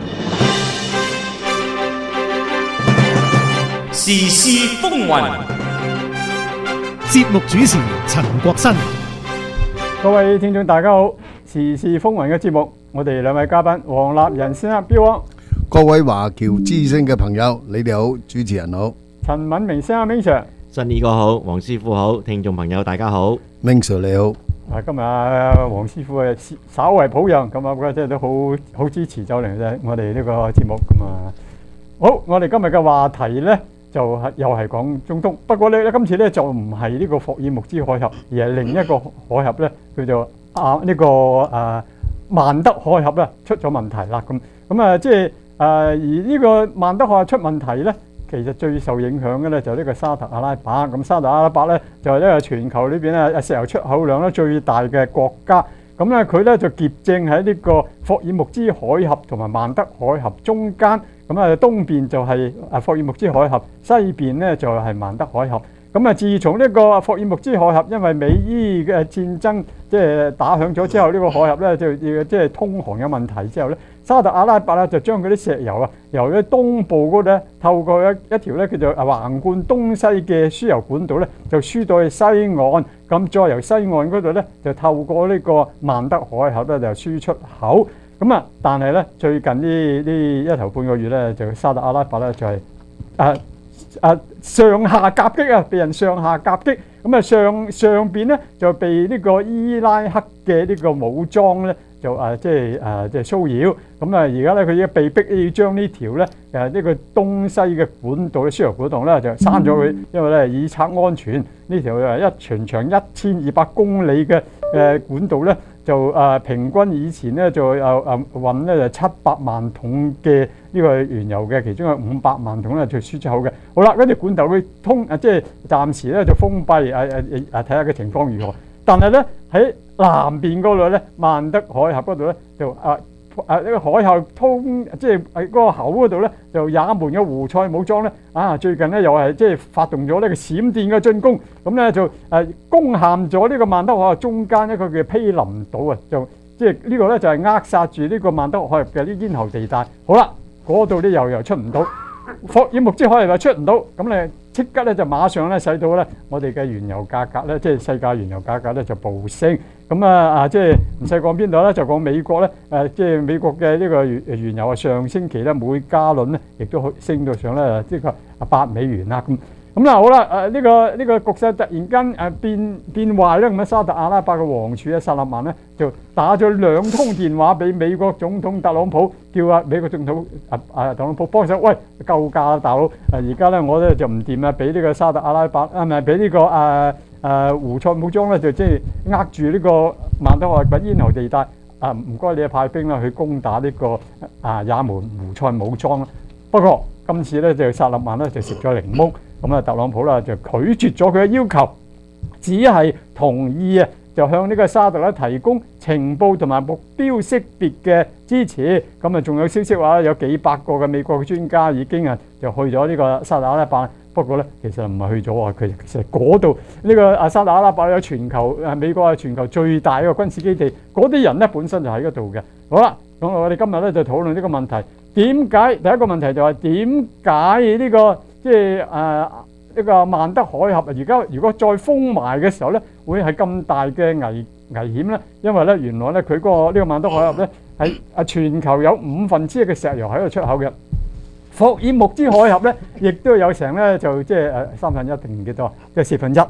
時事風雲， 節目主持陳國新。 各位聽眾大家好，時事風雲嘅節目，我哋兩位嘉賓黃立仁先生標王， 各位華僑之聲嘅朋友，你哋好，主持人好， 陳敏明先生 Ming Sir， 新呢個好，黃師傅好，聽眾朋友大家好 ，Ming Sir 你好。 啊，今日啊，黃師傅啊，稍為抱恙，咁啊，我覺得都好好支持走嚟嘅我哋呢個節目咁啊。好，我哋今日嘅話題咧就係又係講中東，不過咧今次咧就唔係呢個霍爾木茲海峽，而係另一個海峽咧，叫做啊呢個誒曼德海峽咧出咗問題啦。咁咁啊，即係誒而呢個曼德海峽出問題咧。其實最受影響嘅咧就係呢個沙特阿拉伯，咁沙特阿拉伯咧就係呢個全球裏邊咧石油出口量咧最大嘅國家，咁咧佢咧就夾正喺呢個霍爾木茲海峽同埋曼德海峽中間，咁啊東邊就係啊霍爾木茲海峽，西邊咧就係曼德海峽。咁啊，自從呢個霍爾木茲海峽因為美伊嘅戰爭即係打響咗之後，呢個海峽咧就要即係通航有問題之後咧，沙特阿拉伯咧就將嗰啲石油啊由咧東部嗰度咧透過一一條咧叫做橫貫東西嘅輸油管道咧就輸到去西岸，咁再由西岸嗰度咧就透過呢個曼德海峽咧就輸出口。咁啊，但係咧最近呢呢一頭半個月咧就沙特阿拉伯咧就係誒。啊，上下夾擊啊，被人上下夾擊，咁啊上上邊咧就被呢個伊拉克嘅呢個武裝咧就啊即係啊即係騷擾，咁啊而家咧佢已經被逼要將呢條咧誒呢個東西嘅管道嘅輸油管道咧就刪咗佢，因為咧以策安全，呢條誒一全長一千二百公里嘅誒管道咧就啊平均以前咧就啊啊運咧就七百萬桶嘅呢個原油嘅，其中有五百萬桶咧就輸出口嘅。好啦，跟住管道會通啊，即係暫時咧就封閉，啊啊啊睇下個情況如何。但係咧喺南邊嗰度咧，曼德海峽嗰度咧就啊啊呢個海峽通，即係喺嗰個口嗰度咧，就也門嘅胡塞武裝咧啊最近咧又係即係發動咗呢個閃電嘅進攻，咁咧就誒攻陷咗呢個曼德海峽中間一個叫毗林島啊，就即係呢個咧就係扼殺住呢個曼德海峽嘅啲咽喉地帶。好啦，嗰度啲油又出唔到，霍爾木茲海峽又出唔到，咁咧即刻咧就馬上咧使到咧我哋嘅原油價格咧，即係世界原油價格咧就暴升。咁啊啊，即係唔使講邊度咧，就講美國咧，誒即係美國嘅呢個原原油啊，上星期咧每加侖咧亦都升到上咧即係啊八美元啦咁。咁啦好啦，誒呢個呢個局勢突然間誒變變壞咧，咁啊沙特阿拉伯嘅王儲啊薩勒曼咧就打咗兩通電話俾美國總統特朗普，叫啊美國總統啊啊特朗普幫手，喂救駕啊大佬！誒而家咧我咧就唔掂啊，俾呢個沙特阿拉伯啊唔係俾呢個誒誒胡塞武裝咧就即係扼住呢個曼德海峽咽喉地帶啊！唔該你派兵啦去攻打呢個啊也門胡塞武裝啦。不過今次咧就薩勒曼咧就食咗檸檬。咁啊，特朗普啦就拒絕咗佢嘅要求，只係同意啊，就向呢個沙特咧提供情報同埋目標識別嘅支持。咁啊，仲有消息話有幾百個嘅美國嘅專家已經啊就去咗呢個沙特阿拉伯。不過咧，其實唔係去咗啊，佢其實嗰度呢個啊沙特阿拉伯有全球誒美國係全球最大一個軍事基地，嗰啲人咧本身就喺嗰度嘅。好啦，咁我哋今日咧就討論呢個問題，點解第一個問題就係點解呢個？即係誒呢個曼德海峽，而家如果再封埋嘅時候咧，會係咁大嘅危危險咧？因為咧原來咧佢嗰個呢個曼德海峽咧係啊全球有五分之一嘅石油喺度出口嘅，霍爾木茲海峽咧亦都有成咧就即係誒三分一定唔記得，即係四分一。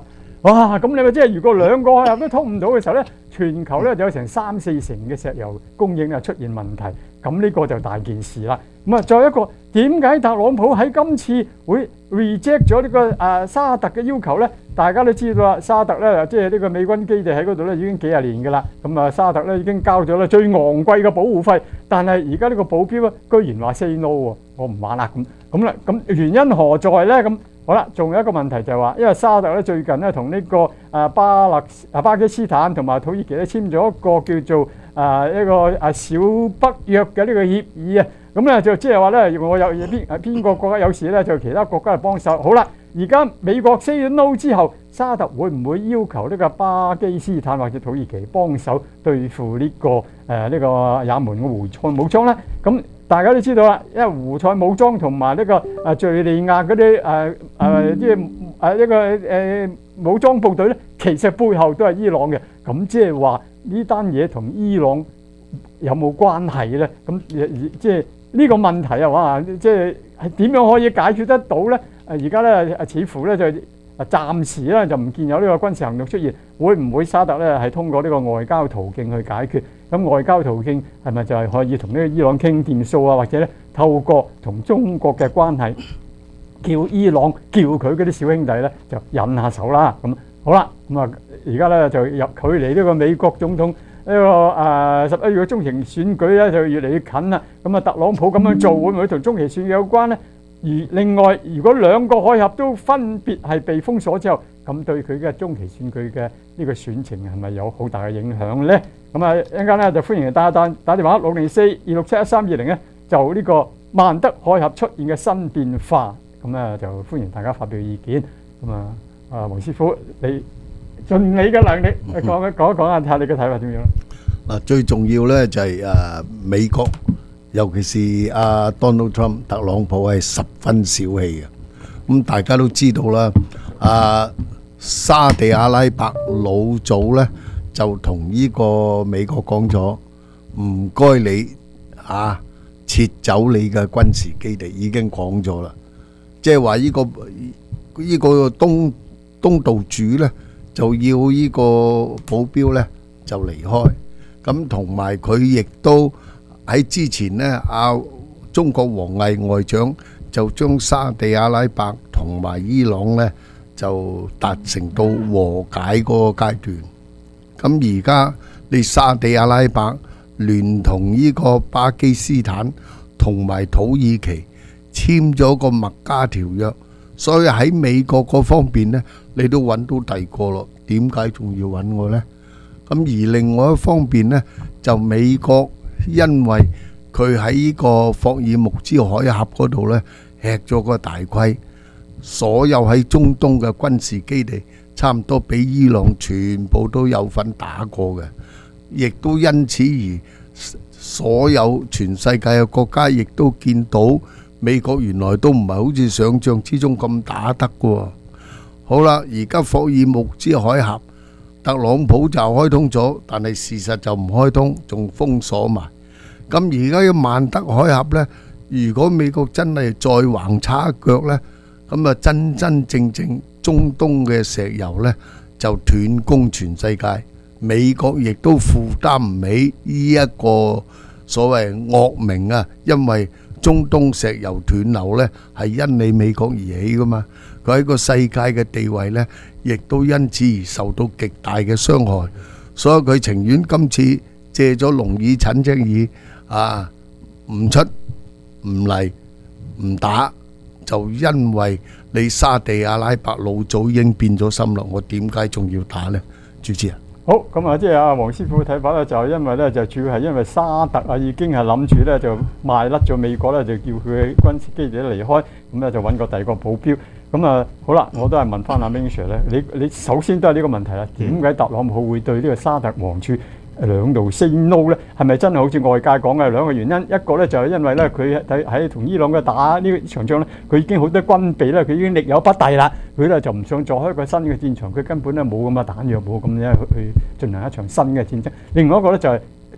哇！咁你咪即係如果兩個開合都通唔到嘅時候咧，全球咧就有成三四成嘅石油供應啊出現問題，咁呢個就大件事啦。咁啊，再一個點解特朗普喺今次會 reject 咗呢個誒沙特嘅要求咧？大家都知道啦，沙特咧即係呢個美軍基地喺嗰度咧已經幾廿年㗎啦。咁啊，沙特咧已經交咗咧最昂貴嘅保護費，但係而家呢個保鏢咧居然話 say no 喎，我唔玩啦咁。咁啦，咁原因何在咧？咁好啦，仲有一個問題就係話，因為沙特咧最近咧同呢個誒巴勒啊巴基斯坦同埋土耳其咧簽咗一個叫做誒一個誒小北約嘅呢個協議啊。咁咧就即係話咧，我有邊邊個國家有事咧，就其他國家嚟幫手。好啦，而家美國 say no 之後，沙特會唔會要求呢個巴基斯坦或者土耳其幫手對付呢、這個誒呢、呃這個也門嘅胡塞武裝咧？咁大家都知道啦，因為胡塞武裝同埋呢個誒敍利亞嗰啲誒誒即係誒一個誒、呃、武裝部隊咧，其實背後都係伊朗嘅。咁即係話呢單嘢同伊朗有冇關係咧？咁即係呢個問題啊，哇！即係係點樣可以解決得到咧？誒而家咧似乎咧就暫時咧就唔見有呢個軍事行動出現，會唔會沙特咧係通過呢個外交途徑去解決？咁外交途徑係咪就係可以同呢個伊朗傾掂數啊？或者咧透過同中國嘅關係，叫伊朗叫佢嗰啲小兄弟咧就引下手啦？咁好啦，咁啊而家咧就入距離呢個美國總統呢個誒十一月嘅中期選舉咧就越嚟越近啦。咁啊特朗普咁樣做會唔會同中期選舉有關咧？而另外，如果兩個海峽都分別係被封鎖之後，咁對佢嘅中期選舉嘅呢個選情係咪有好大嘅影響咧？咁啊一陣間咧就歡迎打打打電話六零四二六七一三二零咧，就呢個曼德海峽出現嘅新變化，咁咧就歡迎大家發表意見。咁啊啊黃師傅，你盡你嘅能力講一講一講下睇下你嘅睇法點樣？ 嗱，最重要咧就係誒美國。尤其是阿 Donald Trump 特朗普係十分小氣嘅，咁大家都知道啦。啊，沙地阿拉伯老早咧就同呢個美國講咗，唔該你啊撤走你嘅軍事基地，已經講咗啦。即係話呢個呢個東東道主咧就要呢個保鏢咧就離開，咁同埋佢亦都。喺之前呢，阿中國王毅外長就將沙地阿拉伯同埋伊朗呢就達成到和解嗰個階段。咁而家你沙地阿拉伯聯同呢個巴基斯坦同埋土耳其簽咗個麥加條約，所以喺美國嗰方面呢，你都揾到第二個咯。點解仲要揾我呢？咁而另外一方面呢，就美國。因為佢喺呢個霍爾木茲海峽嗰度呢，吃咗個大虧，所有喺中東嘅軍事基地差唔多俾伊朗全部都有份打過嘅，亦都因此而所有全世界嘅國家亦都見到美國原來都唔係好似想象之中咁打得嘅。好啦，而家霍爾木茲海峽特朗普就開通咗，但係事實就唔開通，仲封鎖埋。咁而家嘅曼德海峽呢，如果美國真係再橫插一腳呢，咁啊真真正正中東嘅石油呢就斷供全世界，美國亦都負擔唔起呢一個所謂惡名啊！因為中東石油斷流呢係因你美國而起噶嘛，佢喺個世界嘅地位呢，亦都因此而受到極大嘅傷害，所以佢情願今次借咗隆耳陳隻耳啊，唔出唔嚟唔打，就因為你沙地阿拉伯老早已經變咗心啦，我點解仲要打呢？主持人， 好咁啊，即係阿黃師傅嘅睇法咧，就係因為咧，就主要係因為沙特啊已經係諗住咧就賣甩咗美國咧，就叫佢嘅軍事基地離開，咁咧就揾個第二個保鏢。咁啊，好啦，我都係問翻阿 Ming Sir 咧，你你首先都係呢個問題啦，點解特朗普會對呢個沙特王儲兩度 say no 咧？係咪真係好似外界講嘅兩個原因？一個咧就係因為咧佢喺喺同伊朗嘅打呢場仗咧，佢已經好多軍備咧，佢已經力有不逮啦，佢咧就唔想再開個新嘅戰場，佢根本咧冇咁嘅彈藥，冇咁樣去去進行一場新嘅戰爭。另外一個咧就係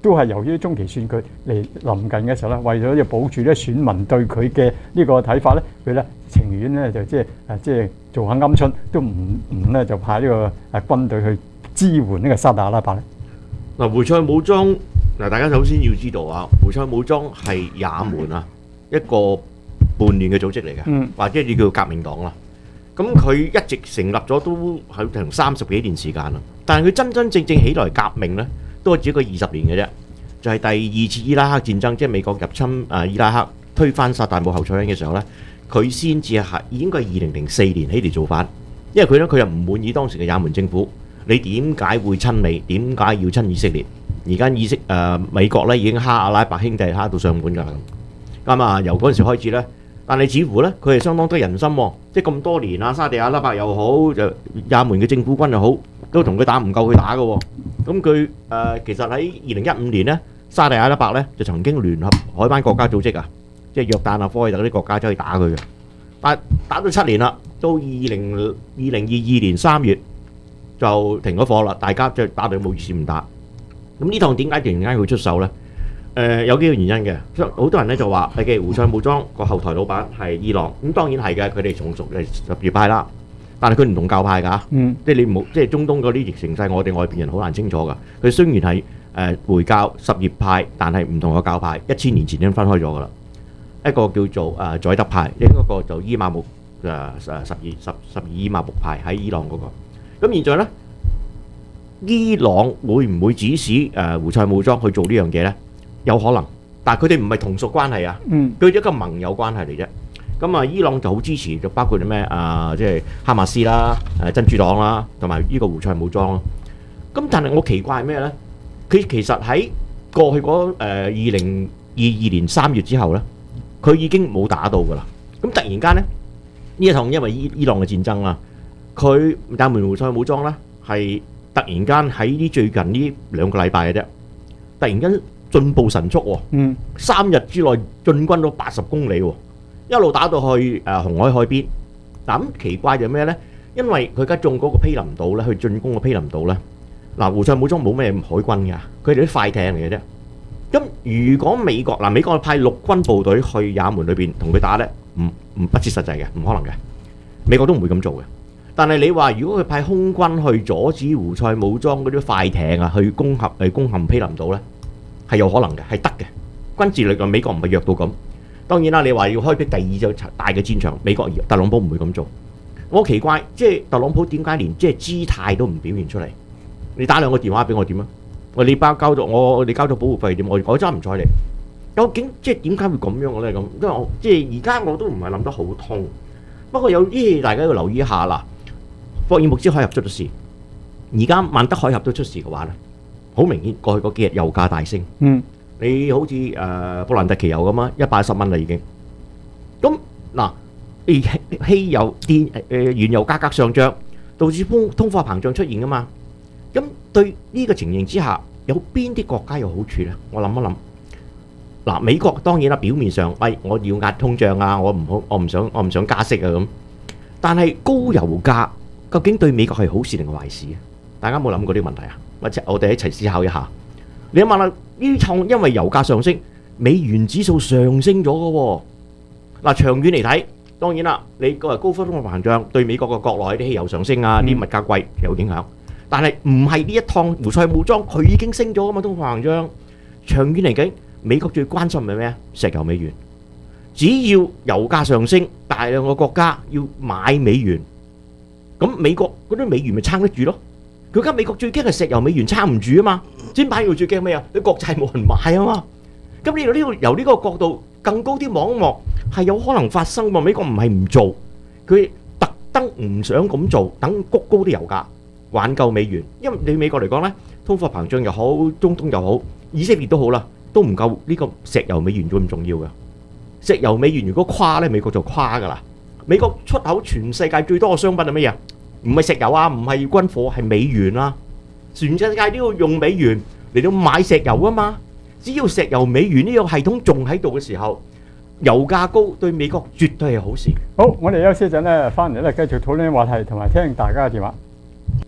都係由於中期選舉嚟臨近嘅時候咧，為咗要保住咧選民對佢嘅呢個睇法咧，佢咧情願咧就即係誒即係做下鵪鶉，都唔唔咧就派呢個誒軍隊去支援呢個沙特阿拉伯咧。 嗱，胡塞武裝嗱，大家首先要知道啊，胡塞武裝係也門啊一個叛亂嘅組織嚟嘅， 嗯或者你叫革命黨啦。咁佢一直成立咗都係成三十幾年時間啦，但係佢真真正正起來革命咧，都係只有個二十年嘅啫。就係、是、第二次伊拉克戰爭，即係美國入侵啊伊拉克，推翻薩達姆侯賽因嘅時候咧，佢先至係應該係二零零四年起嚟造反，因為佢咧佢又唔滿意當時嘅也門政府，你點解會親美？點解要親以色列？而家以色誒、呃、美國咧已經蝦阿拉伯兄弟蝦到上門㗎啦咁，咁啊由嗰陣時開始咧，但係似乎咧佢係相當得人心喎，即係咁多年啊沙地阿拉伯又好，就也門嘅政府軍又好，都同佢打唔夠佢打嘅喎。咁佢誒其實喺二零一五年咧，沙地阿拉伯咧就曾經聯合海灣國家組織啊，即係約旦啊、科威特嗰啲國家走去打佢嘅，但係打咗七年啦，到二零二零二二年三月就停咗火啦，大家即係打到冇意思唔打。咁呢趟點解突然間佢出手咧？誒、呃、有幾個原因嘅，好多人咧就話嘅胡塞武裝個後台老闆係伊朗，咁當然係嘅，佢哋從屬係什葉派啦，但係佢唔同教派㗎， 嗯， 即係你冇即係中東嗰啲形勢，我哋外邊人好難清楚㗎。佢雖然係誒、呃、回教什葉派，但係唔同嘅教派，一千年前已經分開咗㗎啦。一個叫做誒宰德派，另一個就伊瑪目誒誒十二十十二伊瑪目派喺伊朗嗰、那個。咁現在咧。伊朗會唔會指使誒胡塞武裝去做呢樣嘢呢？有可能，但係佢哋唔係同屬關係啊， 嗯， 佢哋一個盟友關係嚟啫。咁啊，伊朗就好支持，就包括啲咩啊，即係哈馬斯啦、誒真主黨啦，同埋呢個胡塞武裝咯。咁但係我奇怪係咩呢？佢其實喺過去嗰誒二零二二年三月之後呢，佢已經冇打到㗎啦。咁突然間呢，呢一趟因為伊伊朗嘅戰爭啦，佢也門胡塞武裝呢係。突然間喺呢最近呢兩個禮拜嘅啫，突然間進步神速喎， 嗯， 三日之內進軍到八十公里喎，一路打到去誒紅海海邊。嗱咁奇怪就咩咧？因為佢而家中嗰個毗鄰島咧，去進攻個毗鄰島咧，嗱胡塞武裝冇咩海軍㗎，佢哋啲快艇嚟嘅啫。咁如果美國嗱美國派陸軍部隊去也門裏邊同佢打咧，唔唔不切實際嘅，唔可能嘅，美國都唔會咁做嘅。但係你話，如果佢派空軍去阻止胡塞武裝嗰啲快艇啊，去攻陷誒攻陷毗鄰島咧，係有可能嘅，係得嘅。軍事力量美國唔係弱到咁。當然啦，你話要開闢第二隻大嘅戰場，美國特朗普唔會咁做。我奇怪，即係特朗普點解連即係姿態都唔表現出嚟？你打兩個電話俾我點啊？我你包交咗我，你交咗保護費點？我我真係唔睬你。究竟即係點解會咁樣嘅咧？咁因為我即係而家我都唔係諗得好通。不過有啲大家要留意一下啦。霍爾木茲海峽出咗事，而家曼德海峽都出事嘅話咧，好明顯過去嗰幾日油價大升。 嗯， 你好似誒、呃、布蘭特期油咁啊，一百一十蚊啦已經。咁嗱，汽油電誒、呃、原油價格上漲，導致通通貨膨脹出現噶嘛。咁對呢個情形之下，有邊啲國家有好處咧？我諗一諗。嗱，美國當然啦，表面上喂我要壓通脹啊，我唔好我唔想我唔想加息啊咁。但係高油價究竟對美國係好事定係壞事啊？大家有冇諗過呢個問題啊？或者我哋一齊思考一下。你諗下啦，呢創因為油價上升，美元指數上升咗嘅喎。嗱，長遠嚟睇，當然啦，你個高通貨膨脹對美國嘅國內啲汽油上升啊，啲物價貴其實有影響。但係唔係呢一趟胡塞武裝佢已經升咗啊嘛，通貨膨脹。長遠嚟講，美國最關心係咩啊？石油美元。只要油價上升，大量嘅國家要買美元。咁美國嗰啲美元咪撐得住咯？佢而家美國最驚係石油美元撐唔住啊嘛！先擺到最驚咩啊？啲國債冇人買啊嘛！咁呢度呢度由呢個角度更高啲望一望，係有可能發生喎。美國唔係唔做，佢特登唔想咁做，等谷高啲油價，挽救美元。因為對美國嚟講咧，通貨膨脹又好，中東又好，以色列都好啦，都唔夠呢個石油美元咁重要嘅。石油美元如果垮咧，美國就垮噶啦。美國出口全世界最多嘅商品係乜嘢？唔係石油啊，唔係軍火，係美元啊！全世界都要用美元嚟到買石油啊嘛！只要石油美元呢個系統仲喺度嘅時候，油價高對美國絕對係好事。 好，我哋休息一陣咧，翻嚟咧繼續討論話題同埋聽大家嘅電話。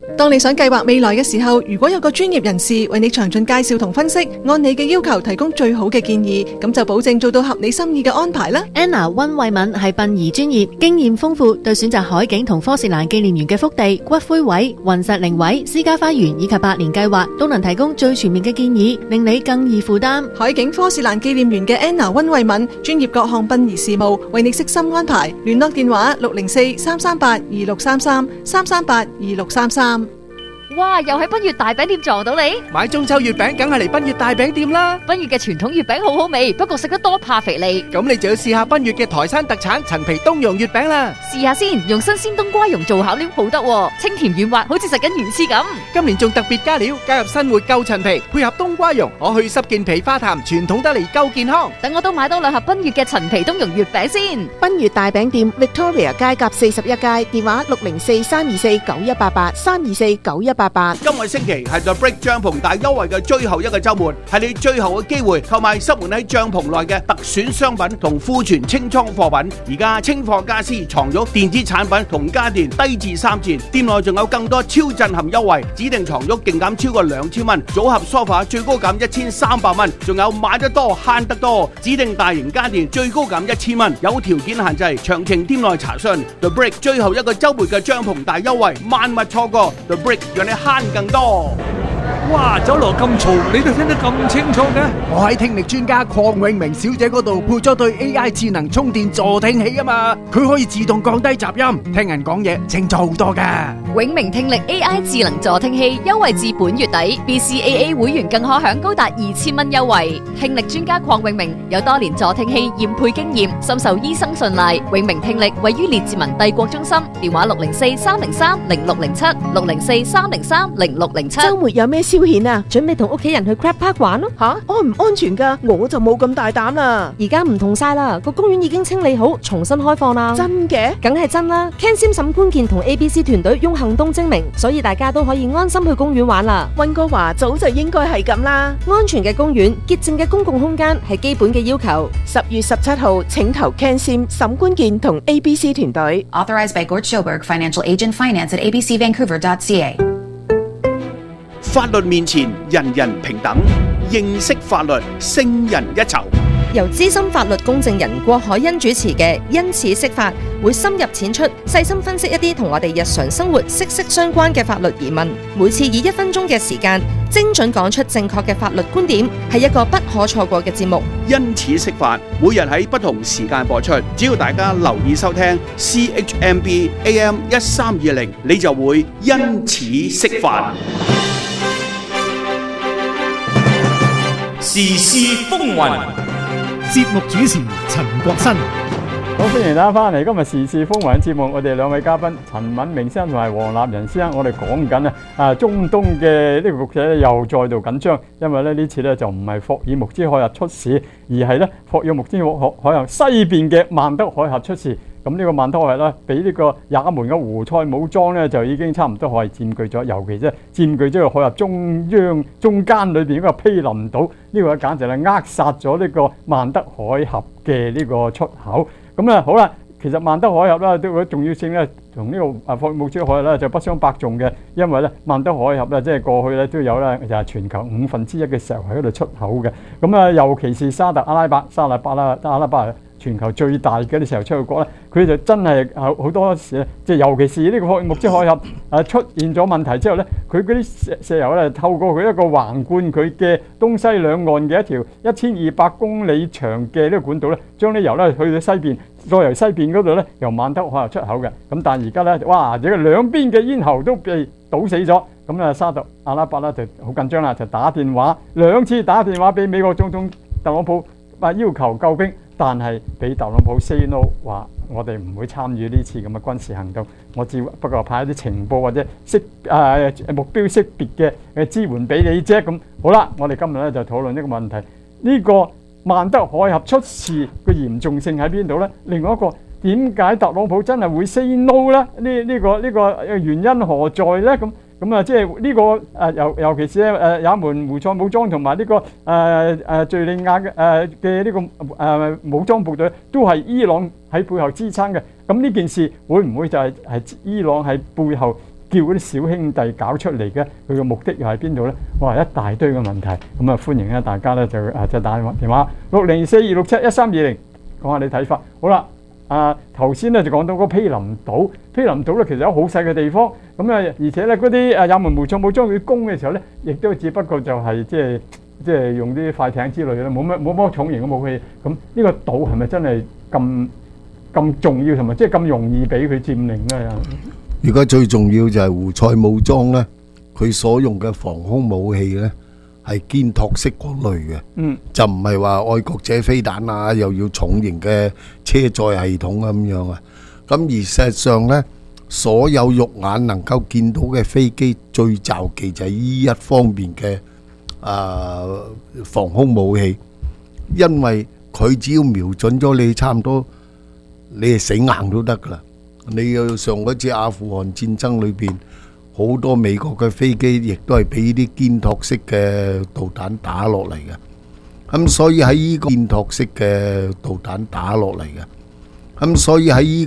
當你想計劃未來嘅時候，如果有個專業人士為你詳盡介紹同分析，按你嘅要求提供最好嘅建議，咁就保證做到合你心意嘅安排啦。 Anna 温慧敏係殯儀專業，經驗豐富，對選擇海景同科士蘭紀念園嘅福地、骨灰位、雲石靈位、私家花園以及百年計劃，都能提供最全面嘅建議，令你更易負擔。 海景科士蘭紀念園嘅 Anna 温慧敏，專業各項殯儀事務，為你悉心安排。聯絡電話六零四三三八二六三三三三八二六三三。 哇！又喺奔月大餅店撞到你， 買中秋月餅梗係嚟奔月大餅店啦。 奔月嘅傳統月餅好好味，不過食得多怕肥膩。 咁你就要試下奔月嘅台山特產陳皮冬蓉月餅啦。 試下先，用新鮮冬瓜蓉做餡料好得喎，清甜軟滑，好似食緊魚翅咁。 今年仲特別加料，加入新活夠陳皮，配合冬瓜蓉，可去濕健脾化痰，傳統得嚟夠健康。 等我都買多兩盒奔月嘅陳皮冬蓉月餅先。 奔月大餅店 Victoria 街甲四十一街，電話六零四三二四九一八八三二四九一八八。 今個星期係 The Brick 帳篷大優惠嘅最後一個週末，係你最後嘅機會購買塞滿喺帳篷內嘅特選商品同庫存清倉貨品。而家清貨家私、床褥、電子產品同家電低至三折，店內仲有更多超震撼優惠，指定床褥勁減超過兩千蚊，組合 sofa 最高減一千三百蚊，仲有買得多慳得多，指定大型家電最高減一千蚊，有條件限制，詳情店內查詢。The Brick 最後一個週末嘅帳篷大優惠，萬勿錯過。The Brick 讓你慳更多。 哇！走廊咁嘈，你都聽得咁清楚嘅？ 我喺聽力專家鄺永明小姐嗰度配咗對 A I 智能充電助聽器啊嘛，佢可以自動降低雜音，聽人講嘢清楚好多噶。 永明聽力 A I 智能助聽器優惠至本月底 ，B C A A 會員更可享高達二千蚊優惠。聽力專家鄺永明有多年助聽器驗配經驗，深受醫生信賴。永明聽力位於列治文帝國中心，電話六零四三零三零六零七六零四三零三零六零七。 周末有咩消遣啊？ 準備同屋企人去 crab park 玩咯。 吓，安唔安全噶？我就冇咁大膽啦。 而家唔同晒啦，個公園已經清理好，重新開放啦。 真嘅？ 梗係真啦。Ken Sim 沈觀健同 A B C 團隊用行動證明，所以大家都可以安心去公園玩啦。 溫哥華早就應該係咁啦。 安全嘅公園、潔淨嘅公共空間係基本嘅要求。 十月十七號，請投 Ken Sim 沈觀健同 A B C 團隊。 Authorized by Gord Schoberg, Financial Agent Finance at a b c vancouver dot c a。 法律面前人人平等，認識法律勝人一籌。 由資深法律公證人郭海欣主持嘅《因此釋法》，會深入淺出，細心分析一啲同我哋日常生活息息相關嘅法律疑問。每次以一分鐘嘅時間，精準講出正確嘅法律觀點，係一個不可錯過嘅節目。 因此釋法，每日喺不同時間播出，只要大家留意收聽 C H M B A M 一三二零，你就會因此釋法。 時事風雲，節目主持陳國新。 好，歡迎大家翻嚟今日時事風雲節目，我哋兩位嘉賓陳敏明先生同埋黃立仁先生，我哋講緊啊啊中東嘅呢個局勢咧又再度緊張，因為咧呢次咧就唔係霍爾木茲海峽出事，而係咧霍爾木茲海峽西邊嘅曼德海峽出事。咁呢個曼德海峽咧，俾呢個也門嘅胡塞武裝咧，就已經差唔多可以佔據咗，尤其即係佔據咗個海峽中央中間裏邊嗰個毗鄰島，呢個簡直係扼殺咗呢個曼德海峽嘅呢個出口。咁啊好啦，其實曼德海峽咧都個重要性咧，同呢個啊霍爾木茲海峽咧就不相伯仲嘅，因為咧曼德海峽咧即係過去咧都有咧就係全球五分之一嘅石油喺嗰度出口嘅。咁啊，尤其是沙特阿拉伯、沙特巴拉、阿拉伯。全球最大嘅啲石油出口國咧，佢就真係好好多時咧，即係尤其是呢個霍爾木茲海峽誒出現咗問題之後咧，佢嗰啲石石油咧透過佢一個橫貫佢嘅東西兩岸嘅一條一千二百公里長嘅呢個管道咧，將啲油咧去到西邊，再由西邊嗰度咧由曼德海峽出口嘅。咁但係而家咧，哇！而家兩邊嘅咽喉都被堵死咗，咁啊沙特阿拉伯咧就好緊張啦，就打電話兩次打電話俾美國總統特朗普，話要求救兵。但係俾特朗普 say no， 話我哋唔會參與呢次咁嘅軍事行動，我只不過派一啲情報或者識誒、呃、目標識別嘅嘅支援俾你啫。咁好啦，我哋今日咧就討論呢個問題。呢、這個曼德海峽出事嘅嚴重性喺邊度咧？另外一個點解特朗普真係會 say no 咧？呢、這、呢個呢、這個原因何在咧？咁咁啊，即係呢個誒尤尤其是咧誒也門胡塞武裝同埋呢個誒誒敍利亞嘅誒嘅呢個誒、呃、武裝部隊都係伊朗喺背後支撐嘅。咁呢件事會唔會就係係伊朗喺背後叫嗰啲小兄弟搞出嚟嘅，佢嘅目的又喺邊度咧？哇，一大堆嘅問題，咁啊歡迎咧大家咧就啊就打電話六零四二六七一三二零講下你睇法。好啦，啊頭先咧就講到嗰毗鄰島，毗鄰島咧其實有好細嘅地方，咁啊而且咧嗰啲啊也門無錯冇將佢攻嘅時候咧，亦都只不過就係即係即係用啲快艇之類嘅，冇乜冇乜重型嘅武器。咁呢個島係咪真係咁咁重要同埋即係咁容易俾佢佔領咧？ 而家最重要就係胡塞武裝咧，佢所用嘅防空武器咧係肩托式嗰類嘅， 嗯， 就唔係話愛國者飛彈啊，又要重型嘅車載系統咁樣啊。咁而事實上咧，所有肉眼能夠見到嘅飛機最罩忌就係呢一方面嘅啊防空武器，因為佢只要瞄準咗你，差唔多你係死硬都得噶啦。你要上嗰次阿富汗戰爭裏邊，好多美國嘅飛機亦都係俾啲肩托式嘅導彈打落嚟嘅。咁所以喺呢個肩托式嘅導彈打落嚟嘅，咁所以喺呢